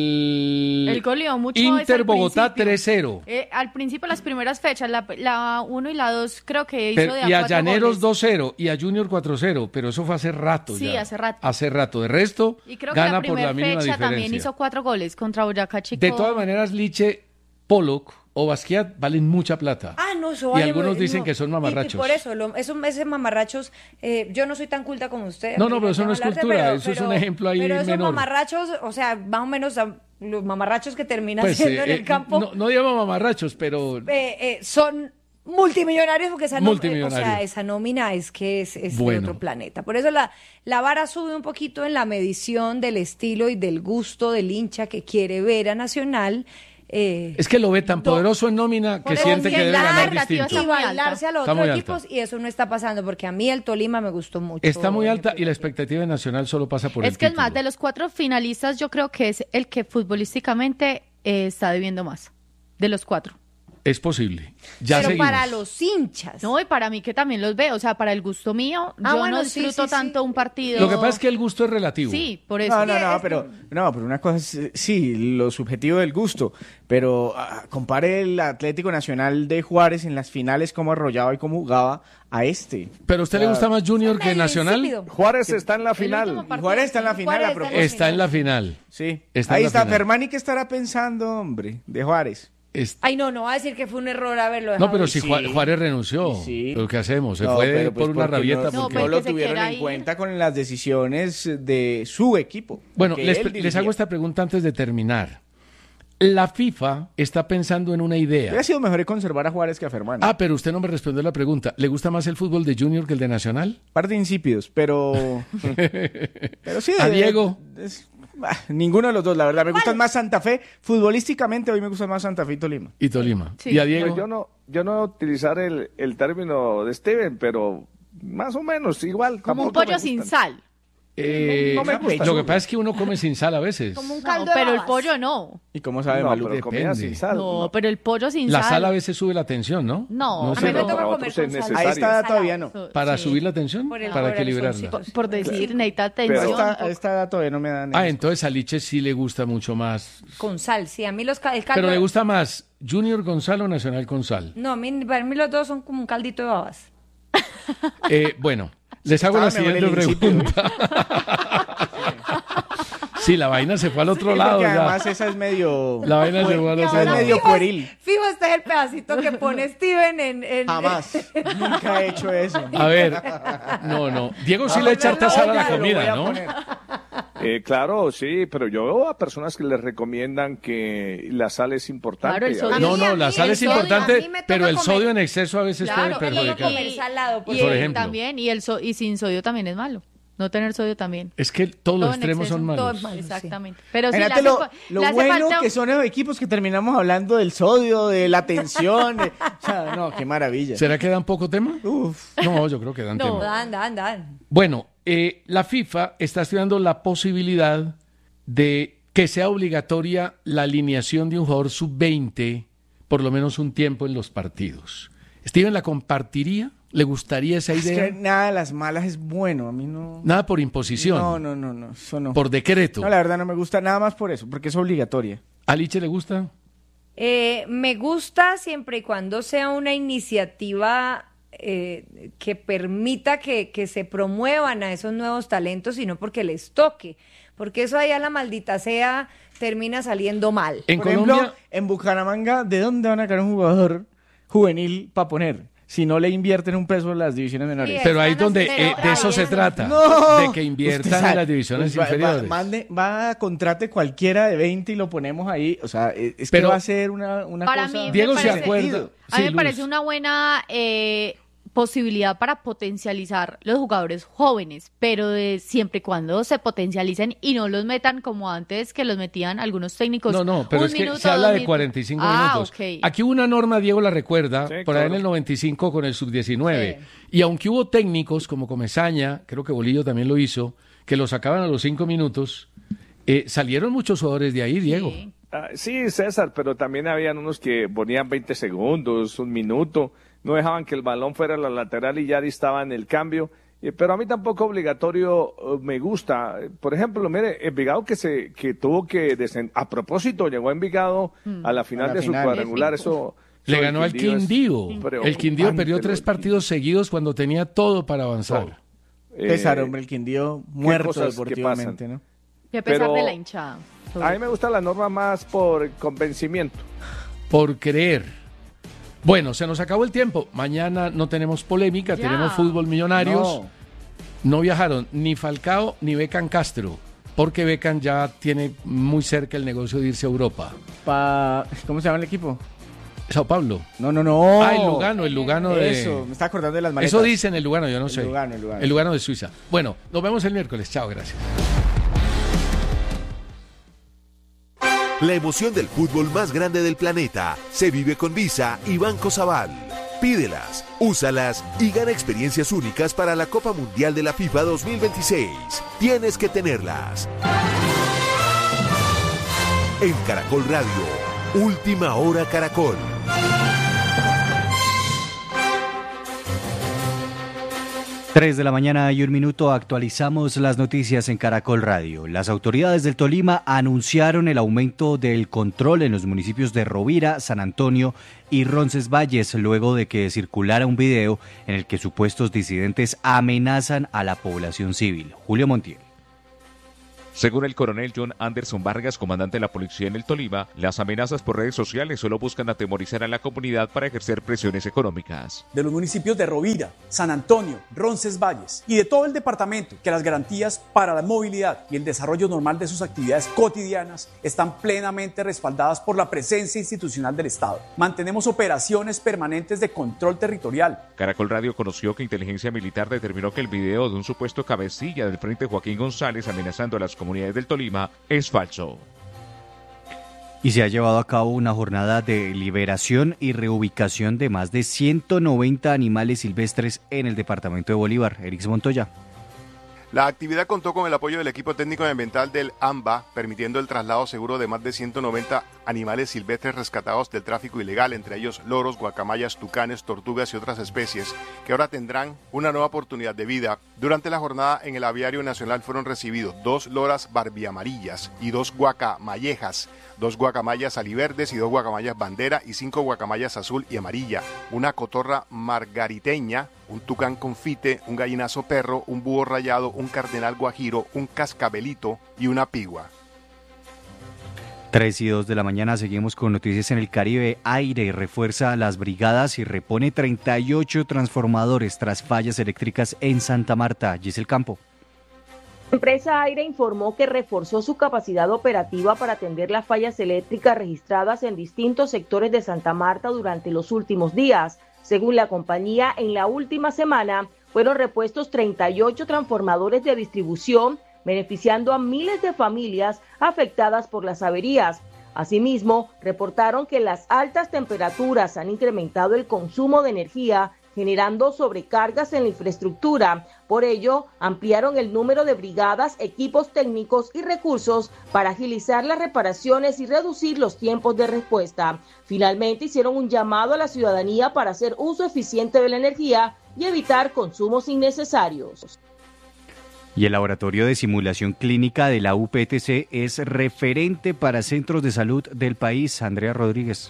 El goleó mucho es Inter al Bogotá principio. 3-0. Al principio, las primeras fechas, la 1 y la 2, creo que hizo de Y a 4 Llaneros goles. 2-0 y a Junior 4-0, pero eso fue hace rato Sí, ya. hace rato. Hace rato. De resto, Y creo que gana la por la primera mínima fecha diferencia. también hizo 4 goles contra Boyacá Chico. De todas maneras, Liche, Pollock o Basquiat valen mucha plata. Ah, no, eso Y vale, algunos dicen no. que son mamarrachos. Y por eso, esos mamarrachos, yo no soy tan culta como usted. No, pero eso no Déjame es hablarte, cultura, eso es un ejemplo ahí pero esos menor. mamarrachos, o sea, más o menos los mamarrachos que terminan Pues, siendo en el campo, no digamos mamarrachos, pero son multimillonarios, porque esa, esa nómina es que es de otro planeta. Por eso la vara sube un poquito en la medición del estilo y del gusto del hincha que quiere ver a Nacional. Es que lo ve tan poderoso en nómina que siente que debe ganar distinto. Y bailarse a los otros equipos, y eso no está pasando, porque a mí el Tolima me gustó mucho. Está muy alta y la expectativa de Nacional solo pasa por el título. Es que es más, de los 4 finalistas yo creo que es el que futbolísticamente está debiendo más, de los 4. Es posible. Ya pero seguimos. Para los hinchas. No, y para mí que también los veo. O sea, para el gusto mío, yo no disfruto tanto un partido. Lo que pasa es que el gusto es relativo. Sí, por eso. Pero una cosa es, sí, lo subjetivo del gusto. Pero compare el Atlético Nacional de Juárez en las finales, cómo arrollaba y cómo jugaba a este. ¿Pero a usted le gusta más Junior que Nacional? Insípido. Juárez está en la final. Juárez está en la final. Está en la final. Sí. Ahí está Fermani, ¿qué estará pensando, hombre, de Juárez? Ay, no va a decir que fue un error haberlo dejado. No, pero si Juárez renunció, ¿pero qué hacemos? Se fue por una rabieta. No lo tuvieron en cuenta con las decisiones de su equipo. Bueno, les hago esta pregunta antes de terminar. La FIFA está pensando en una idea. Hubiera sido mejor conservar a Juárez que a Fermani. Pero usted no me respondió la pregunta. ¿Le gusta más el fútbol de Junior que el de Nacional? Parte de insípidos, pero sí. ¿A Diego? Ninguno de los dos, la verdad. Me gustan más Santa Fe. Futbolísticamente hoy me gusta más Santa Fe y Tolima. Y Tolima. Sí. ¿Y a Diego? Yo no voy a utilizar el término de Steven, pero más o menos igual. Como un pollo sin sal. No me gusta. Lo que pasa es que uno come sin sal a veces. Como un caldo pero el pollo no. ¿Y cómo sabe Malú? Comida sin sal. No, pero el pollo sin sal. La sal a veces sube la tensión, ¿no? No, a mí me toca comer con sal. Ahí está todavía no. ¿Para subir la tensión? Para equilibrarla. Por decir, necesita atención. Esta todavía no me dan. Entonces a Liche sí le gusta mucho más. Con sal, sí. A mí el caldo... Pero le gusta más Junior con sal o Nacional con sal. No, para mí los dos son como un caldito de babas. Bueno, les hago la siguiente pregunta. Sí, la vaina se fue al otro lado. Además esa es medio... La vaina se fue al otro lado. Es medio pueril. Fijo, este es el pedacito que pone Steven en... Jamás. Nunca he hecho eso. A ver, no. Diego sí le echa harta sal a la comida, ¿no? Claro, sí, pero yo veo a personas que les recomiendan que la sal es importante. Claro, el sodio. No, la sal es importante, pero el sodio en exceso a veces puede perjudicar. Por ejemplo. También, y sin sodio también es malo. No tener sodio también. Es que todos los extremos son malos. Exactamente. Sí. Pero sí, lo bueno que son los equipos que terminamos hablando del sodio, de la tensión. No, qué maravilla. ¿Será que dan poco tema? No, yo creo que dan tema. No, dan. Bueno, la FIFA está estudiando la posibilidad de que sea obligatoria la alineación de un jugador sub-20 por lo menos un tiempo en los partidos. ¿Steven la compartiría? ¿Le gustaría esa idea? Es que nada de las malas es bueno, a mí no... Nada por imposición. No, eso no. Por decreto. No, la verdad no me gusta nada más por eso, porque es obligatoria. ¿A Liche le gusta? Me gusta siempre y cuando sea una iniciativa que permita que se promuevan a esos nuevos talentos y no porque les toque, porque eso allá la maldita sea termina saliendo mal. Por ejemplo, en Bucaramanga, ¿de dónde van a sacar un jugador juvenil para poner? Si no le invierten un peso en las divisiones menores. Sí, pero ahí es donde de eso se trata, de que inviertan en las divisiones inferiores. Contrate cualquiera de 20 y lo ponemos ahí. O sea, que va a ser una cosa... Diego se acuerda. A mí me parece una buena posibilidad para potencializar los jugadores jóvenes, pero siempre y cuando se potencialicen y no los metan como antes que los metían algunos técnicos. No, pero es que se habla de 45 minutos. Okay. Aquí hubo una norma, Diego la recuerda, por ahí en el 95 con el sub-19. Sí. Y aunque hubo técnicos como Comesaña, creo que Bolillo también lo hizo, que lo sacaban a los 5 minutos, salieron muchos jugadores de ahí, Diego. Sí. Sí, César, pero también habían unos que ponían 20 segundos, un minuto, no dejaban que el balón fuera a la lateral y ya estaba en el cambio. Pero a mí tampoco obligatorio me gusta. Por ejemplo, mire, Envigado que tuvo que descender. A propósito, llegó a Envigado a la final de su cuadrangular. Eso le ganó al Quindío. El Quindío perdió 3 partidos seguidos cuando tenía todo para avanzar. Pesar, hombre, el Quindío muerto deportivamente, ¿no? Y a pesar de la hinchada. A mí me gusta la norma más por convencimiento. Por creer. Bueno, se nos acabó el tiempo. Mañana no tenemos polémica, tenemos fútbol Millonarios. No viajaron ni Falcao ni Beckham Castro, porque Beckham ya tiene muy cerca el negocio de irse a Europa. ¿Cómo se llama el equipo? Sao Paulo. No. El Lugano de... Eso, me está acordando de las maletas. Eso dicen el Lugano, yo no sé. El Lugano de Suiza. Bueno, nos vemos el miércoles. Chao, gracias. La emoción del fútbol más grande del planeta se vive con Visa y Banco Sabal. Pídelas, úsalas y gana experiencias únicas para la Copa Mundial de la FIFA 2026. Tienes que tenerlas. En Caracol Radio, Última Hora Caracol. 3 de la mañana y 1 minuto, actualizamos las noticias en Caracol Radio. Las autoridades del Tolima anunciaron el aumento del control en los municipios de Rovira, San Antonio y Roncesvalles, luego de que circulara un video en el que supuestos disidentes amenazan a la población civil. Julio Montiel. Según el coronel John Anderson Vargas, comandante de la policía en el Tolima, las amenazas por redes sociales solo buscan atemorizar a la comunidad para ejercer presiones económicas. De los municipios de Rovira, San Antonio, Roncesvalles y de todo el departamento, que las garantías para la movilidad y el desarrollo normal de sus actividades cotidianas están plenamente respaldadas por la presencia institucional del Estado. Mantenemos operaciones permanentes de control territorial. Caracol Radio conoció que Inteligencia Militar determinó que el video de un supuesto cabecilla del Frente Joaquín González amenazando a las comunidades del Tolima es falso. Y se ha llevado a cabo una jornada de liberación y reubicación de más de 190 animales silvestres en el departamento de Bolívar. Erix Montoya. La actividad contó con el apoyo del equipo técnico y ambiental del AMBA, permitiendo el traslado seguro de más de 190 animales silvestres rescatados del tráfico ilegal, entre ellos loros, guacamayas, tucanes, tortugas y otras especies, que ahora tendrán una nueva oportunidad de vida. Durante la jornada en el Aviario Nacional fueron recibidos 2 loras barbiamarillas y 2 guacamallejas, 2 guacamayas aliverdes y 2 guacamayas bandera y 5 guacamayas azul y amarilla, una cotorra margariteña, un tucán confite, un gallinazo perro, un búho rayado, un cardenal guajiro, un cascabelito y una pigua. 3 y 2 de la mañana, seguimos con noticias en el Caribe. Aire refuerza las brigadas y repone 38 transformadores tras fallas eléctricas en Santa Marta. Giselle Campo. La empresa Aire informó que reforzó su capacidad operativa para atender las fallas eléctricas registradas en distintos sectores de Santa Marta durante los últimos días. Según la compañía, en la última semana fueron repuestos 38 transformadores de distribución, beneficiando a miles de familias afectadas por las averías. Asimismo, reportaron que las altas temperaturas han incrementado el consumo de energía, generando sobrecargas en la infraestructura. Por ello, ampliaron el número de brigadas, equipos técnicos y recursos para agilizar las reparaciones y reducir los tiempos de respuesta. Finalmente, hicieron un llamado a la ciudadanía para hacer uso eficiente de la energía y evitar consumos innecesarios. Y el Laboratorio de Simulación Clínica de la UPTC es referente para centros de salud del país. Andrea Rodríguez.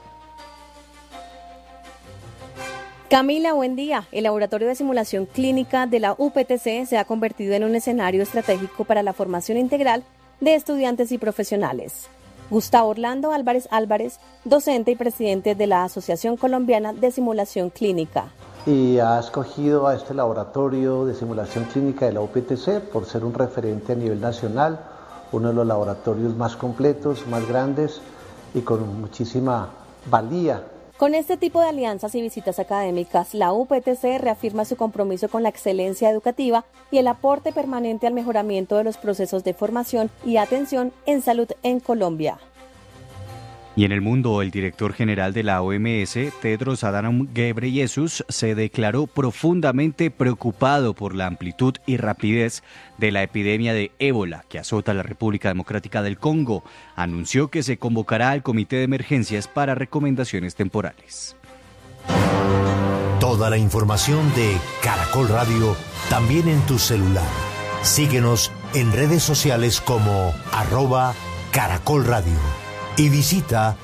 Camila, buen día. El Laboratorio de Simulación Clínica de la UPTC se ha convertido en un escenario estratégico para la formación integral de estudiantes y profesionales. Gustavo Orlando Álvarez, docente y presidente de la Asociación Colombiana de Simulación Clínica. Y ha escogido a este laboratorio de simulación clínica de la UPTC por ser un referente a nivel nacional, uno de los laboratorios más completos, más grandes y con muchísima valía. Con este tipo de alianzas y visitas académicas, la UPTC reafirma su compromiso con la excelencia educativa y el aporte permanente al mejoramiento de los procesos de formación y atención en salud en Colombia. Y en el mundo, el director general de la OMS, Tedros Adhanom Ghebreyesus, se declaró profundamente preocupado por la amplitud y rapidez de la epidemia de ébola que azota la República Democrática del Congo. Anunció que se convocará al Comité de Emergencias para recomendaciones temporales. Toda la información de Caracol Radio también en tu celular. Síguenos en redes sociales como @Caracol Radio. Y visita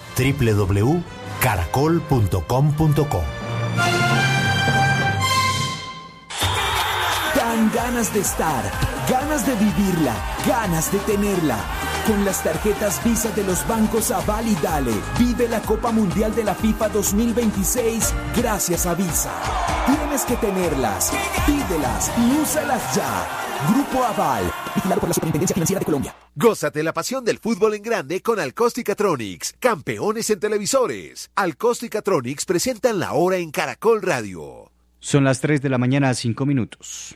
www.caracol.com.co. Dan ganas de estar, ganas de vivirla, ganas de tenerla. Con las tarjetas Visa de los bancos Aval y Dale, vive la Copa Mundial de la FIFA 2026 gracias a Visa. Tienes que tenerlas, pídelas y úsalas ya. Grupo Aval, Vigilado por la Superintendencia Financiera de Colombia. Gózate la pasión del fútbol en grande con Alcosticatronics, campeones en televisores. Alcosticatronics presentan La Hora en Caracol Radio. Son las 3 de la mañana, 5 minutos.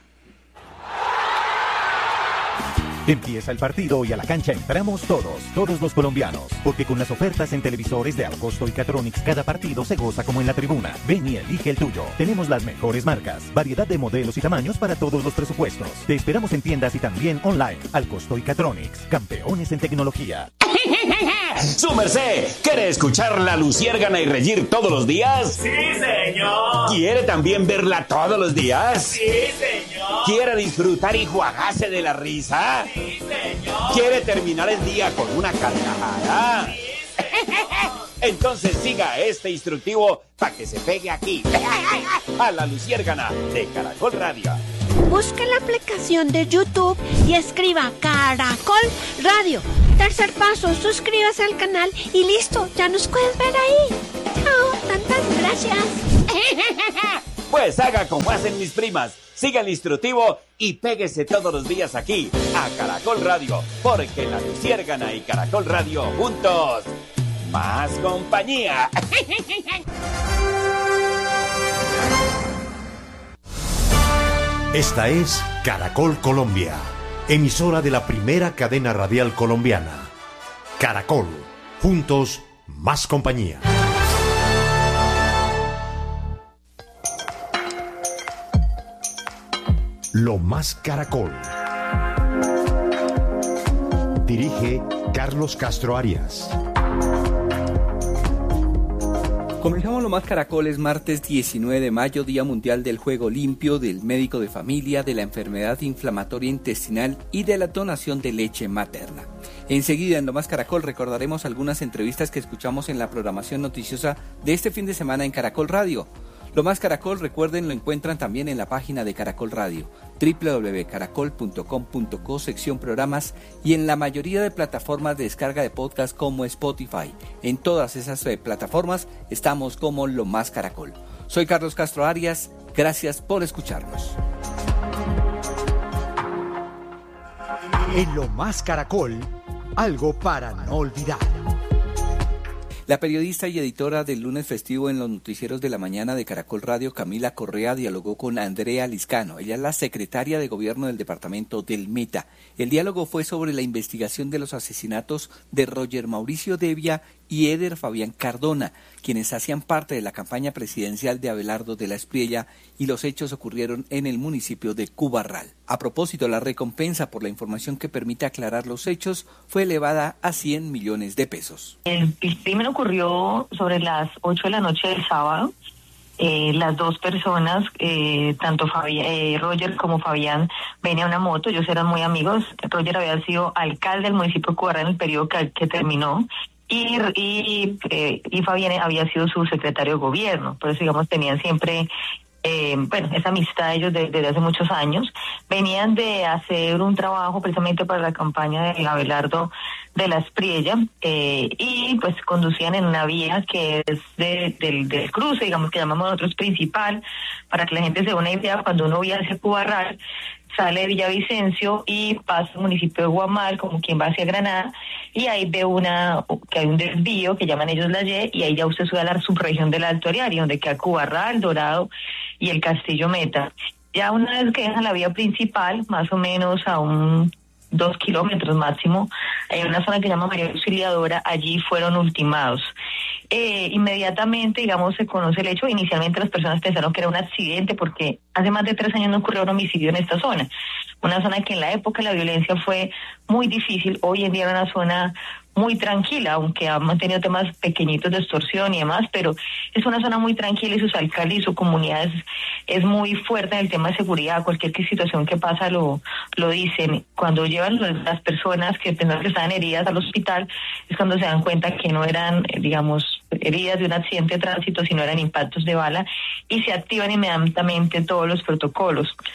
Empieza el partido y a la cancha entramos todos los colombianos, porque con las ofertas en televisores de Alcosto y Catronics cada partido se goza como en la tribuna. Ven y elige el tuyo. Tenemos las mejores marcas, variedad de modelos y tamaños para todos los presupuestos. Te esperamos en tiendas y también online. Alcosto y Catronics, campeones en tecnología. ¡Su merced! ¿Quiere escuchar La Luciérgana y reír todos los días? ¡Sí, señor! ¿Quiere también verla todos los días? ¡Sí, señor! ¿Quiere disfrutar y juagarse de la risa? ¡Sí, señor! ¿Quiere terminar el día con una carcajada? ¡Sí, señor! Entonces siga este instructivo para que se pegue aquí, a La Luciérgana de Caracol Radio. Busque la aplicación de YouTube y escriba Caracol Radio. Tercer paso, suscríbase al canal y listo, ya nos puedes ver ahí. Chao, tantas gracias. Pues haga como hacen mis primas, siga el instructivo y péguese todos los días aquí, a Caracol Radio, porque La Luciérgana y Caracol Radio juntos, más compañía. Esta es Caracol Colombia, emisora de la primera cadena radial colombiana. Caracol, juntos, más compañía. Lo más Caracol. Dirige Carlos Castro Arias. Comenzamos Lo Más Caracoles, martes 19 de mayo, Día Mundial del Juego Limpio, del médico de familia, de la enfermedad inflamatoria intestinal y de la donación de leche materna. Enseguida en Lo Más Caracol recordaremos algunas entrevistas que escuchamos en la programación noticiosa de este fin de semana en Caracol Radio. Lo Más Caracol, recuerden, lo encuentran también en la página de Caracol Radio, www.caracol.com.co, sección programas, y en la mayoría de plataformas de descarga de podcast como Spotify. En todas esas plataformas estamos como Lo Más Caracol. Soy Carlos Castro Arias, gracias por escucharnos. En Lo Más Caracol, algo para no olvidar. La periodista y editora del Lunes Festivo en los noticieros de la mañana de Caracol Radio, Camila Correa, dialogó con Andrea Liscano. Ella es la secretaria de Gobierno del departamento del Meta. El diálogo fue sobre la investigación de los asesinatos de Roger Mauricio Devia y Eder Fabián Cardona, quienes hacían parte de la campaña presidencial de Abelardo de la Espriella, y los hechos ocurrieron en el municipio de Cubarral. A propósito, la recompensa por la información que permite aclarar los hechos fue elevada a 100 millones de pesos. El crimen ocurrió sobre las 8 de la noche del sábado. Las dos personas, tanto Roger como Fabián, venían en una moto. Ellos eran muy amigos. Roger había sido alcalde del municipio de Cubarral en el periodo que terminó. Y Fabián había sido su secretario de gobierno. Por eso, digamos, tenían siempre esa amistad ellos desde hace muchos años. Venían de hacer un trabajo precisamente para la campaña de Abelardo de la Espriella, y pues conducían en una vía que es del cruce, digamos, que llamamos nosotros principal, para que la gente se dé una idea. Cuando uno viaja hacia Cubarral, sale de Villavicencio y pasa al municipio de Guamal, como quien va hacia Granada, y ahí ve que hay un desvío que llaman ellos la Y, y ahí ya usted sube a la subregión del Alto Ariari, donde queda Cubarral, Dorado y el Castillo Meta. Ya una vez que dejan la vía principal, más o menos a 2 kilómetros máximo, hay una zona que se llama María Auxiliadora, allí fueron ultimados. Inmediatamente, digamos, se conoce el hecho. Inicialmente las personas pensaron que era un accidente porque hace más de 3 años no ocurrió un homicidio en esta zona. Una zona que en la época la violencia fue muy difícil. Hoy en día era una zona muy tranquila, aunque ha mantenido temas pequeñitos de extorsión y demás, pero es una zona muy tranquila y sus alcaldes y su comunidad es muy fuerte en el tema de seguridad. Cualquier situación que pasa lo dicen. Cuando llevan las personas que pensaban que estaban heridas al hospital, es cuando se dan cuenta que no eran, digamos, heridas de un accidente de tránsito, sino eran impactos de bala, y se activan inmediatamente todos los protocolos.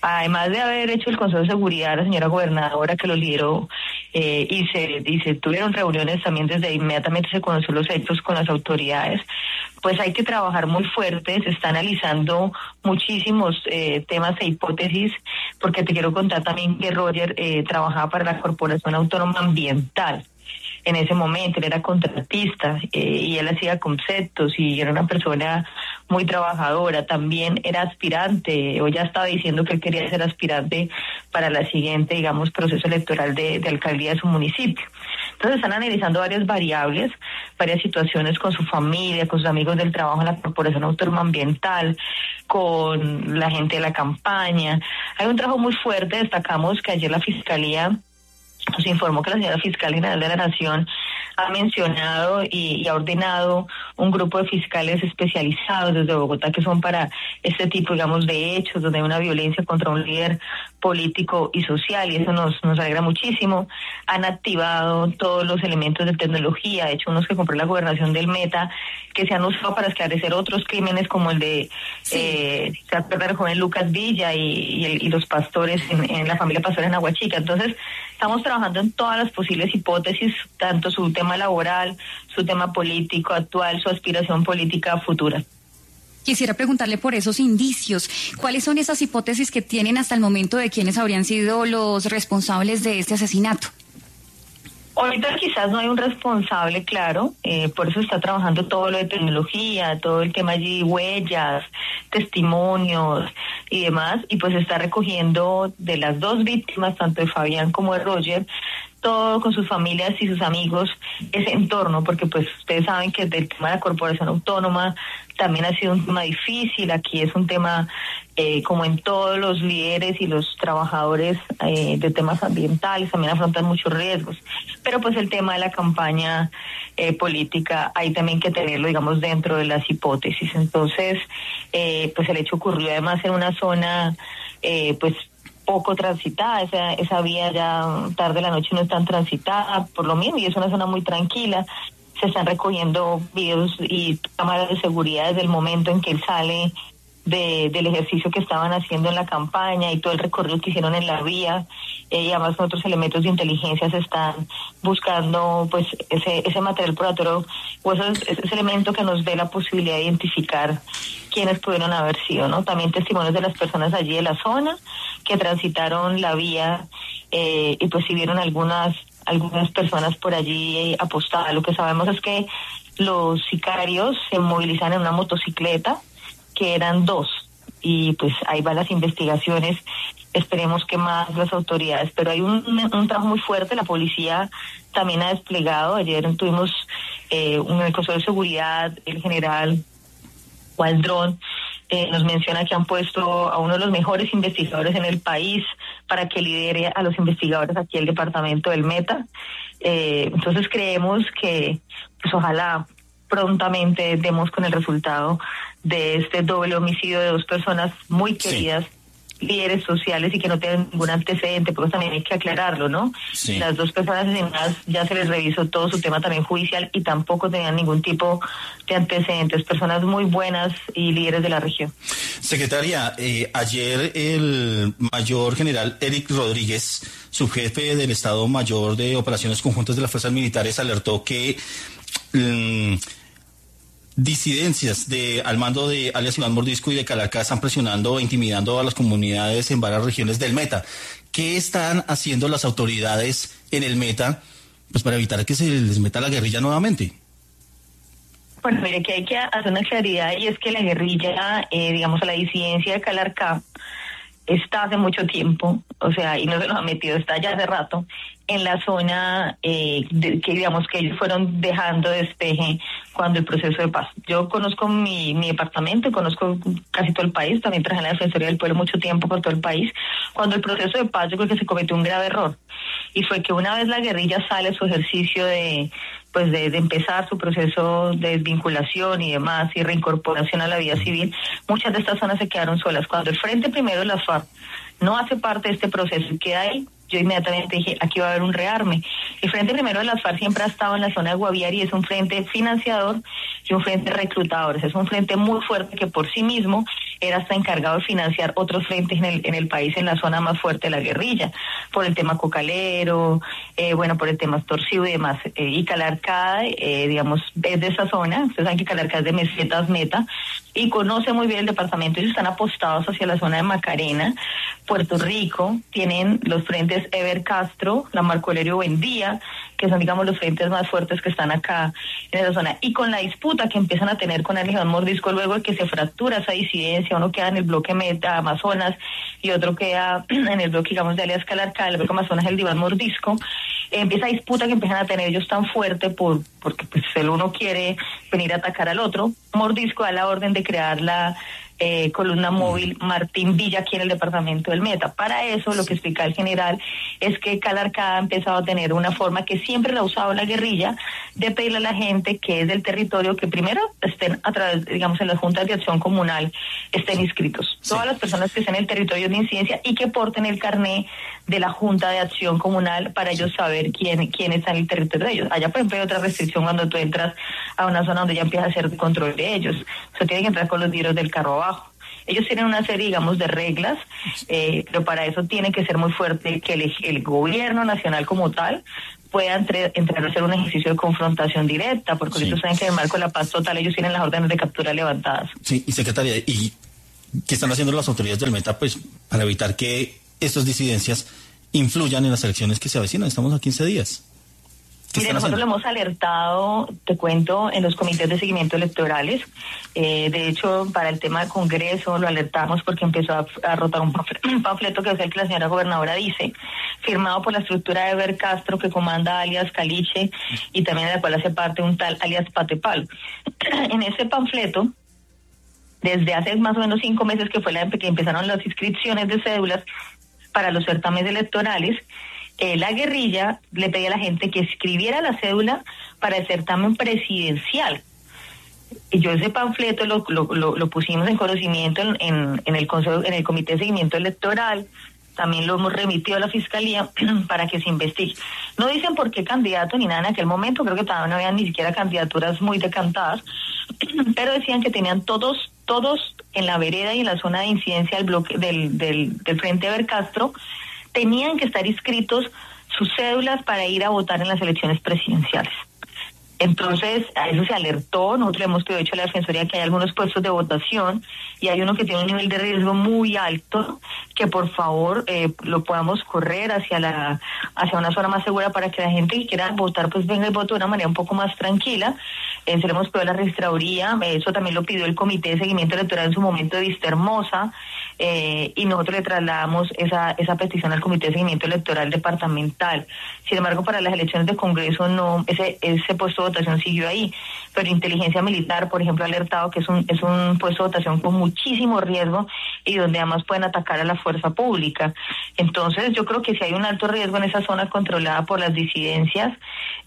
además de haber hecho el Consejo de Seguridad, la señora gobernadora que lo lideró, y se tuvieron reuniones también desde inmediatamente se conoció los hechos con las autoridades, pues hay que trabajar muy fuerte, se está analizando muchísimos temas e hipótesis, porque te quiero contar también que Roger trabajaba para la Corporación Autónoma Ambiental. En ese momento él era contratista y él hacía conceptos y era una persona muy trabajadora. También era aspirante, o ya estaba diciendo que él quería ser aspirante para la siguiente, digamos, proceso electoral de alcaldía de su municipio. Entonces están analizando varias variables, varias situaciones con su familia, con sus amigos del trabajo en la Corporación Autónoma Ambiental, con la gente de la campaña. Hay un trabajo muy fuerte. Destacamos que ayer la Fiscalía nos informó que la señora Fiscal General de la Nación ha mencionado y ha ordenado un grupo de fiscales especializados desde Bogotá que son para este tipo, digamos, de hechos donde hay una violencia contra un líder político y social, y eso nos alegra muchísimo. Han activado todos los elementos de tecnología, de hecho unos que compró la gobernación del Meta, que se han usado para esclarecer otros crímenes como el de se acuerda del joven Lucas Villa y los pastores en la familia Pastora en Aguachica. Entonces estamos trabajando en todas las posibles hipótesis, tanto su tema laboral, su tema político actual, su aspiración política futura. Quisiera preguntarle por esos indicios. ¿Cuáles son esas hipótesis que tienen hasta el momento de quiénes habrían sido los responsables de este asesinato? Ahorita quizás no hay un responsable, claro, por eso está trabajando todo lo de tecnología, todo el tema allí, huellas, testimonios y demás, y pues está recogiendo de las dos víctimas, tanto de Fabián como de Roger, todo con sus familias y sus amigos, ese entorno, porque pues ustedes saben que del tema de la Corporación Autónoma también ha sido un tema difícil. Aquí es un tema como en todos los líderes y los trabajadores de temas ambientales también afrontan muchos riesgos, pero pues el tema de la campaña política hay también que tenerlo, digamos, dentro de las hipótesis. Entonces pues el hecho ocurrió además en una zona pues poco transitada, esa vía ya tarde de la noche no es tan transitada por lo mismo, y es una zona muy tranquila. Se están recogiendo videos y cámaras de seguridad desde el momento en que él sale del ejercicio que estaban haciendo en la campaña y todo el recorrido que hicieron en la vía, y además con otros elementos de inteligencia se están buscando pues ese material probatorio o ese elemento que nos dé la posibilidad de identificar quiénes pudieron haber sido, ¿no? También testimonios de las personas allí de la zona que transitaron la vía y pues si vieron algunas personas por allí apostadas. Lo que sabemos es que los sicarios se movilizan en una motocicleta, que eran dos, y pues ahí van las investigaciones, esperemos que más las autoridades, pero hay un trabajo muy fuerte. La policía también ha desplegado, ayer tuvimos un Consejo de Seguridad, el general Waldrón nos menciona que han puesto a uno de los mejores investigadores en el país para que lidere a los investigadores aquí el departamento del Meta. Entonces creemos que pues ojalá prontamente demos con el resultado de este doble homicidio de dos personas muy queridas, líderes sociales y que no tienen ningún antecedente, porque también hay que aclararlo, ¿no? Sí. Las dos personas asesinadas ya se les revisó todo su tema también judicial y tampoco tenían ningún tipo de antecedentes, personas muy buenas y líderes de la región. Secretaria, ayer el mayor general Eric Rodríguez, subjefe del Estado Mayor de Operaciones Conjuntas de las Fuerzas Militares, alertó que disidencias al mando de alias Iván Mordisco y de Calarcá están presionando e intimidando a las comunidades en varias regiones del Meta. ¿Qué están haciendo las autoridades en el Meta pues para evitar que se les meta la guerrilla nuevamente? Bueno, mire que hay que hacer una claridad, y es que la guerrilla, digamos, la disidencia de Calarcá está hace mucho tiempo, o sea, y no se nos ha metido, está ya hace rato en la zona que digamos que ellos fueron dejando despeje cuando el proceso de paz. Yo conozco mi departamento, conozco casi todo el país, también trabajé en la Defensoría del Pueblo mucho tiempo por todo el país. Cuando el proceso de paz, yo creo que se cometió un grave error, y fue que una vez la guerrilla sale a su ejercicio de empezar su proceso de desvinculación y demás y reincorporación a la vida civil, muchas de estas zonas se quedaron solas. Cuando el Frente Primero de las FARC no hace parte de este proceso y queda ahí, yo inmediatamente dije, aquí va a haber un rearme. El Frente Primero de las FARC siempre ha estado en la zona de Guaviare y es un frente financiador y un frente reclutador. Es un frente muy fuerte que por sí mismo era hasta encargado de financiar otros frentes en el país, en la zona más fuerte de la guerrilla, por el tema cocalero, por el tema extorsivo y demás. Y Calarcá, digamos, es de esa zona. Ustedes saben que Calarcá es de Mesetas Meta y conoce muy bien el departamento. Ellos están apostados hacia la zona de Macarena, Puerto Rico. Tienen los frentes Eber Castro, la Marco Aurelio Buendía, que son, digamos, los frentes más fuertes que están acá en esa zona. Y con la disputa que empiezan a tener con Alias Mordisco, luego de que se fractura esa disidencia, uno queda en el bloque Meta Amazonas y otro queda en el bloque, digamos, de Alias Calarcá, el bloque Amazonas, el Diván Mordisco, empieza disputa que empiezan a tener ellos tan fuerte porque pues el uno quiere venir a atacar al otro. Mordisco da la orden de crear la columna móvil Martín Villa aquí en el departamento del Meta. Para eso, lo que explica el general es que Calarcá ha empezado a tener una forma que siempre la ha usado la guerrilla, de pedirle a la gente que es del territorio que primero estén a través, digamos, en las juntas de acción comunal, estén inscritos. Sí. Todas las personas que estén en el territorio de incidencia y que porten el carné de la junta de acción comunal para ellos saber quién está en el territorio de ellos. Allá, por ejemplo, hay otra restricción cuando tú entras a una zona donde ya empieza a hacer control de ellos. O sea, tienen que entrar con los libros del carro abajo. Ellos tienen una serie, digamos, de reglas, pero para eso tiene que ser muy fuerte que el gobierno nacional como tal pueda entrar a hacer un ejercicio de confrontación directa, porque ellos saben que en el marco de la paz total ellos tienen las órdenes de captura levantadas. Sí, y secretaria, ¿y qué están haciendo las autoridades del Meta pues para evitar que estas disidencias influyan en las elecciones que se avecinan? Estamos a 15 días. Mire, nosotros lo hemos alertado, te cuento, en los comités de seguimiento electorales. De hecho, para el tema del Congreso lo alertamos porque empezó a rotar un panfleto que es el que la señora gobernadora dice, firmado por la estructura de Eber Castro que comanda alias Caliche y también de la cual hace parte un tal alias Patepal. En ese panfleto, desde hace más o menos 5 meses que fue que empezaron las inscripciones de cédulas para los certámenes electorales, la guerrilla le pedía a la gente que escribiera la cédula para el certamen presidencial. Y yo ese panfleto lo pusimos en conocimiento en el comité de seguimiento electoral. También lo hemos remitido a la fiscalía para que se investigue. No dicen por qué candidato ni nada en aquel momento, creo que todavía no habían ni siquiera candidaturas muy decantadas, pero decían que tenían todos en la vereda y en la zona de incidencia del bloque del Frente Eber Castro, tenían que estar inscritos sus cédulas para ir a votar en las elecciones presidenciales. Entonces, a eso se alertó. Nosotros le hemos pedido a la Defensoría que hay algunos puestos de votación y hay uno que tiene un nivel de riesgo muy alto, que por favor lo podamos correr hacia una zona más segura para que la gente que quiera votar pues venga y vote de una manera un poco más tranquila. Se le hemos pedido a la registraduría, eso también lo pidió el Comité de Seguimiento Electoral en su momento de Vista Hermosa, y nosotros le trasladamos esa petición al Comité de Seguimiento Electoral departamental. Sin embargo, para las elecciones de Congreso no, ese puesto de votación siguió ahí, pero Inteligencia Militar, por ejemplo, ha alertado que es un puesto de votación con muchísimo riesgo y donde además pueden atacar a la fuerza pública. Entonces, yo creo que si hay un alto riesgo en esa zona controlada por las disidencias,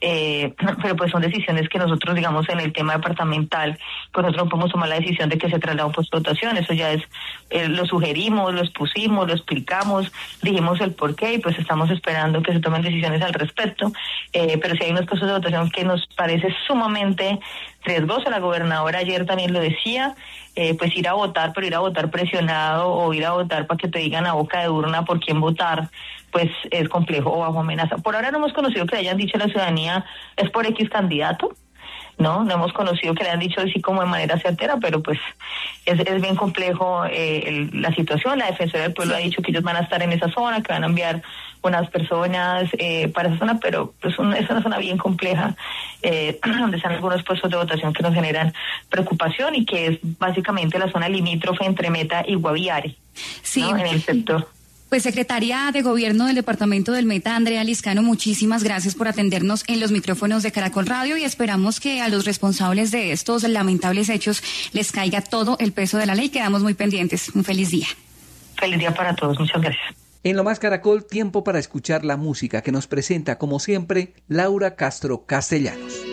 pero pues son decisiones que nosotros, digamos, en el tema departamental, pues nosotros no podemos tomar la decisión de que se traslade un puesto de votación. Eso ya es, lo sugerimos, lo expusimos, lo explicamos, dijimos el porqué y pues estamos esperando que se tomen decisiones al respecto. Pero si hay unos puestos de votación que nos parece sumamente riesgoso, la gobernadora ayer también lo decía, pues ir a votar, pero ir a votar presionado o ir a votar para que te digan a boca de urna por quién votar, pues es complejo o bajo amenaza. Por ahora no hemos conocido que le hayan dicho a la ciudadanía es por X candidato, no hemos conocido que le han dicho así como de manera certera, pero pues es bien complejo la situación. La Defensoría del Pueblo ha dicho que ellos van a estar en esa zona, que van a enviar unas personas para esa zona, pero pues es una zona bien compleja, donde están algunos puestos de votación que nos generan preocupación y que es básicamente la zona limítrofe entre Meta y Guaviare, sí, ¿no? En el sector. Pues secretaria de Gobierno del Departamento del Meta, Andrea Liscano, muchísimas gracias por atendernos en los micrófonos de Caracol Radio y esperamos que a los responsables de estos lamentables hechos les caiga todo el peso de la ley. Quedamos muy pendientes. Un feliz día. Feliz día para todos. Muchas gracias. En Lo Más Caracol, tiempo para escuchar la música que nos presenta, como siempre, Laura Castro Castellanos.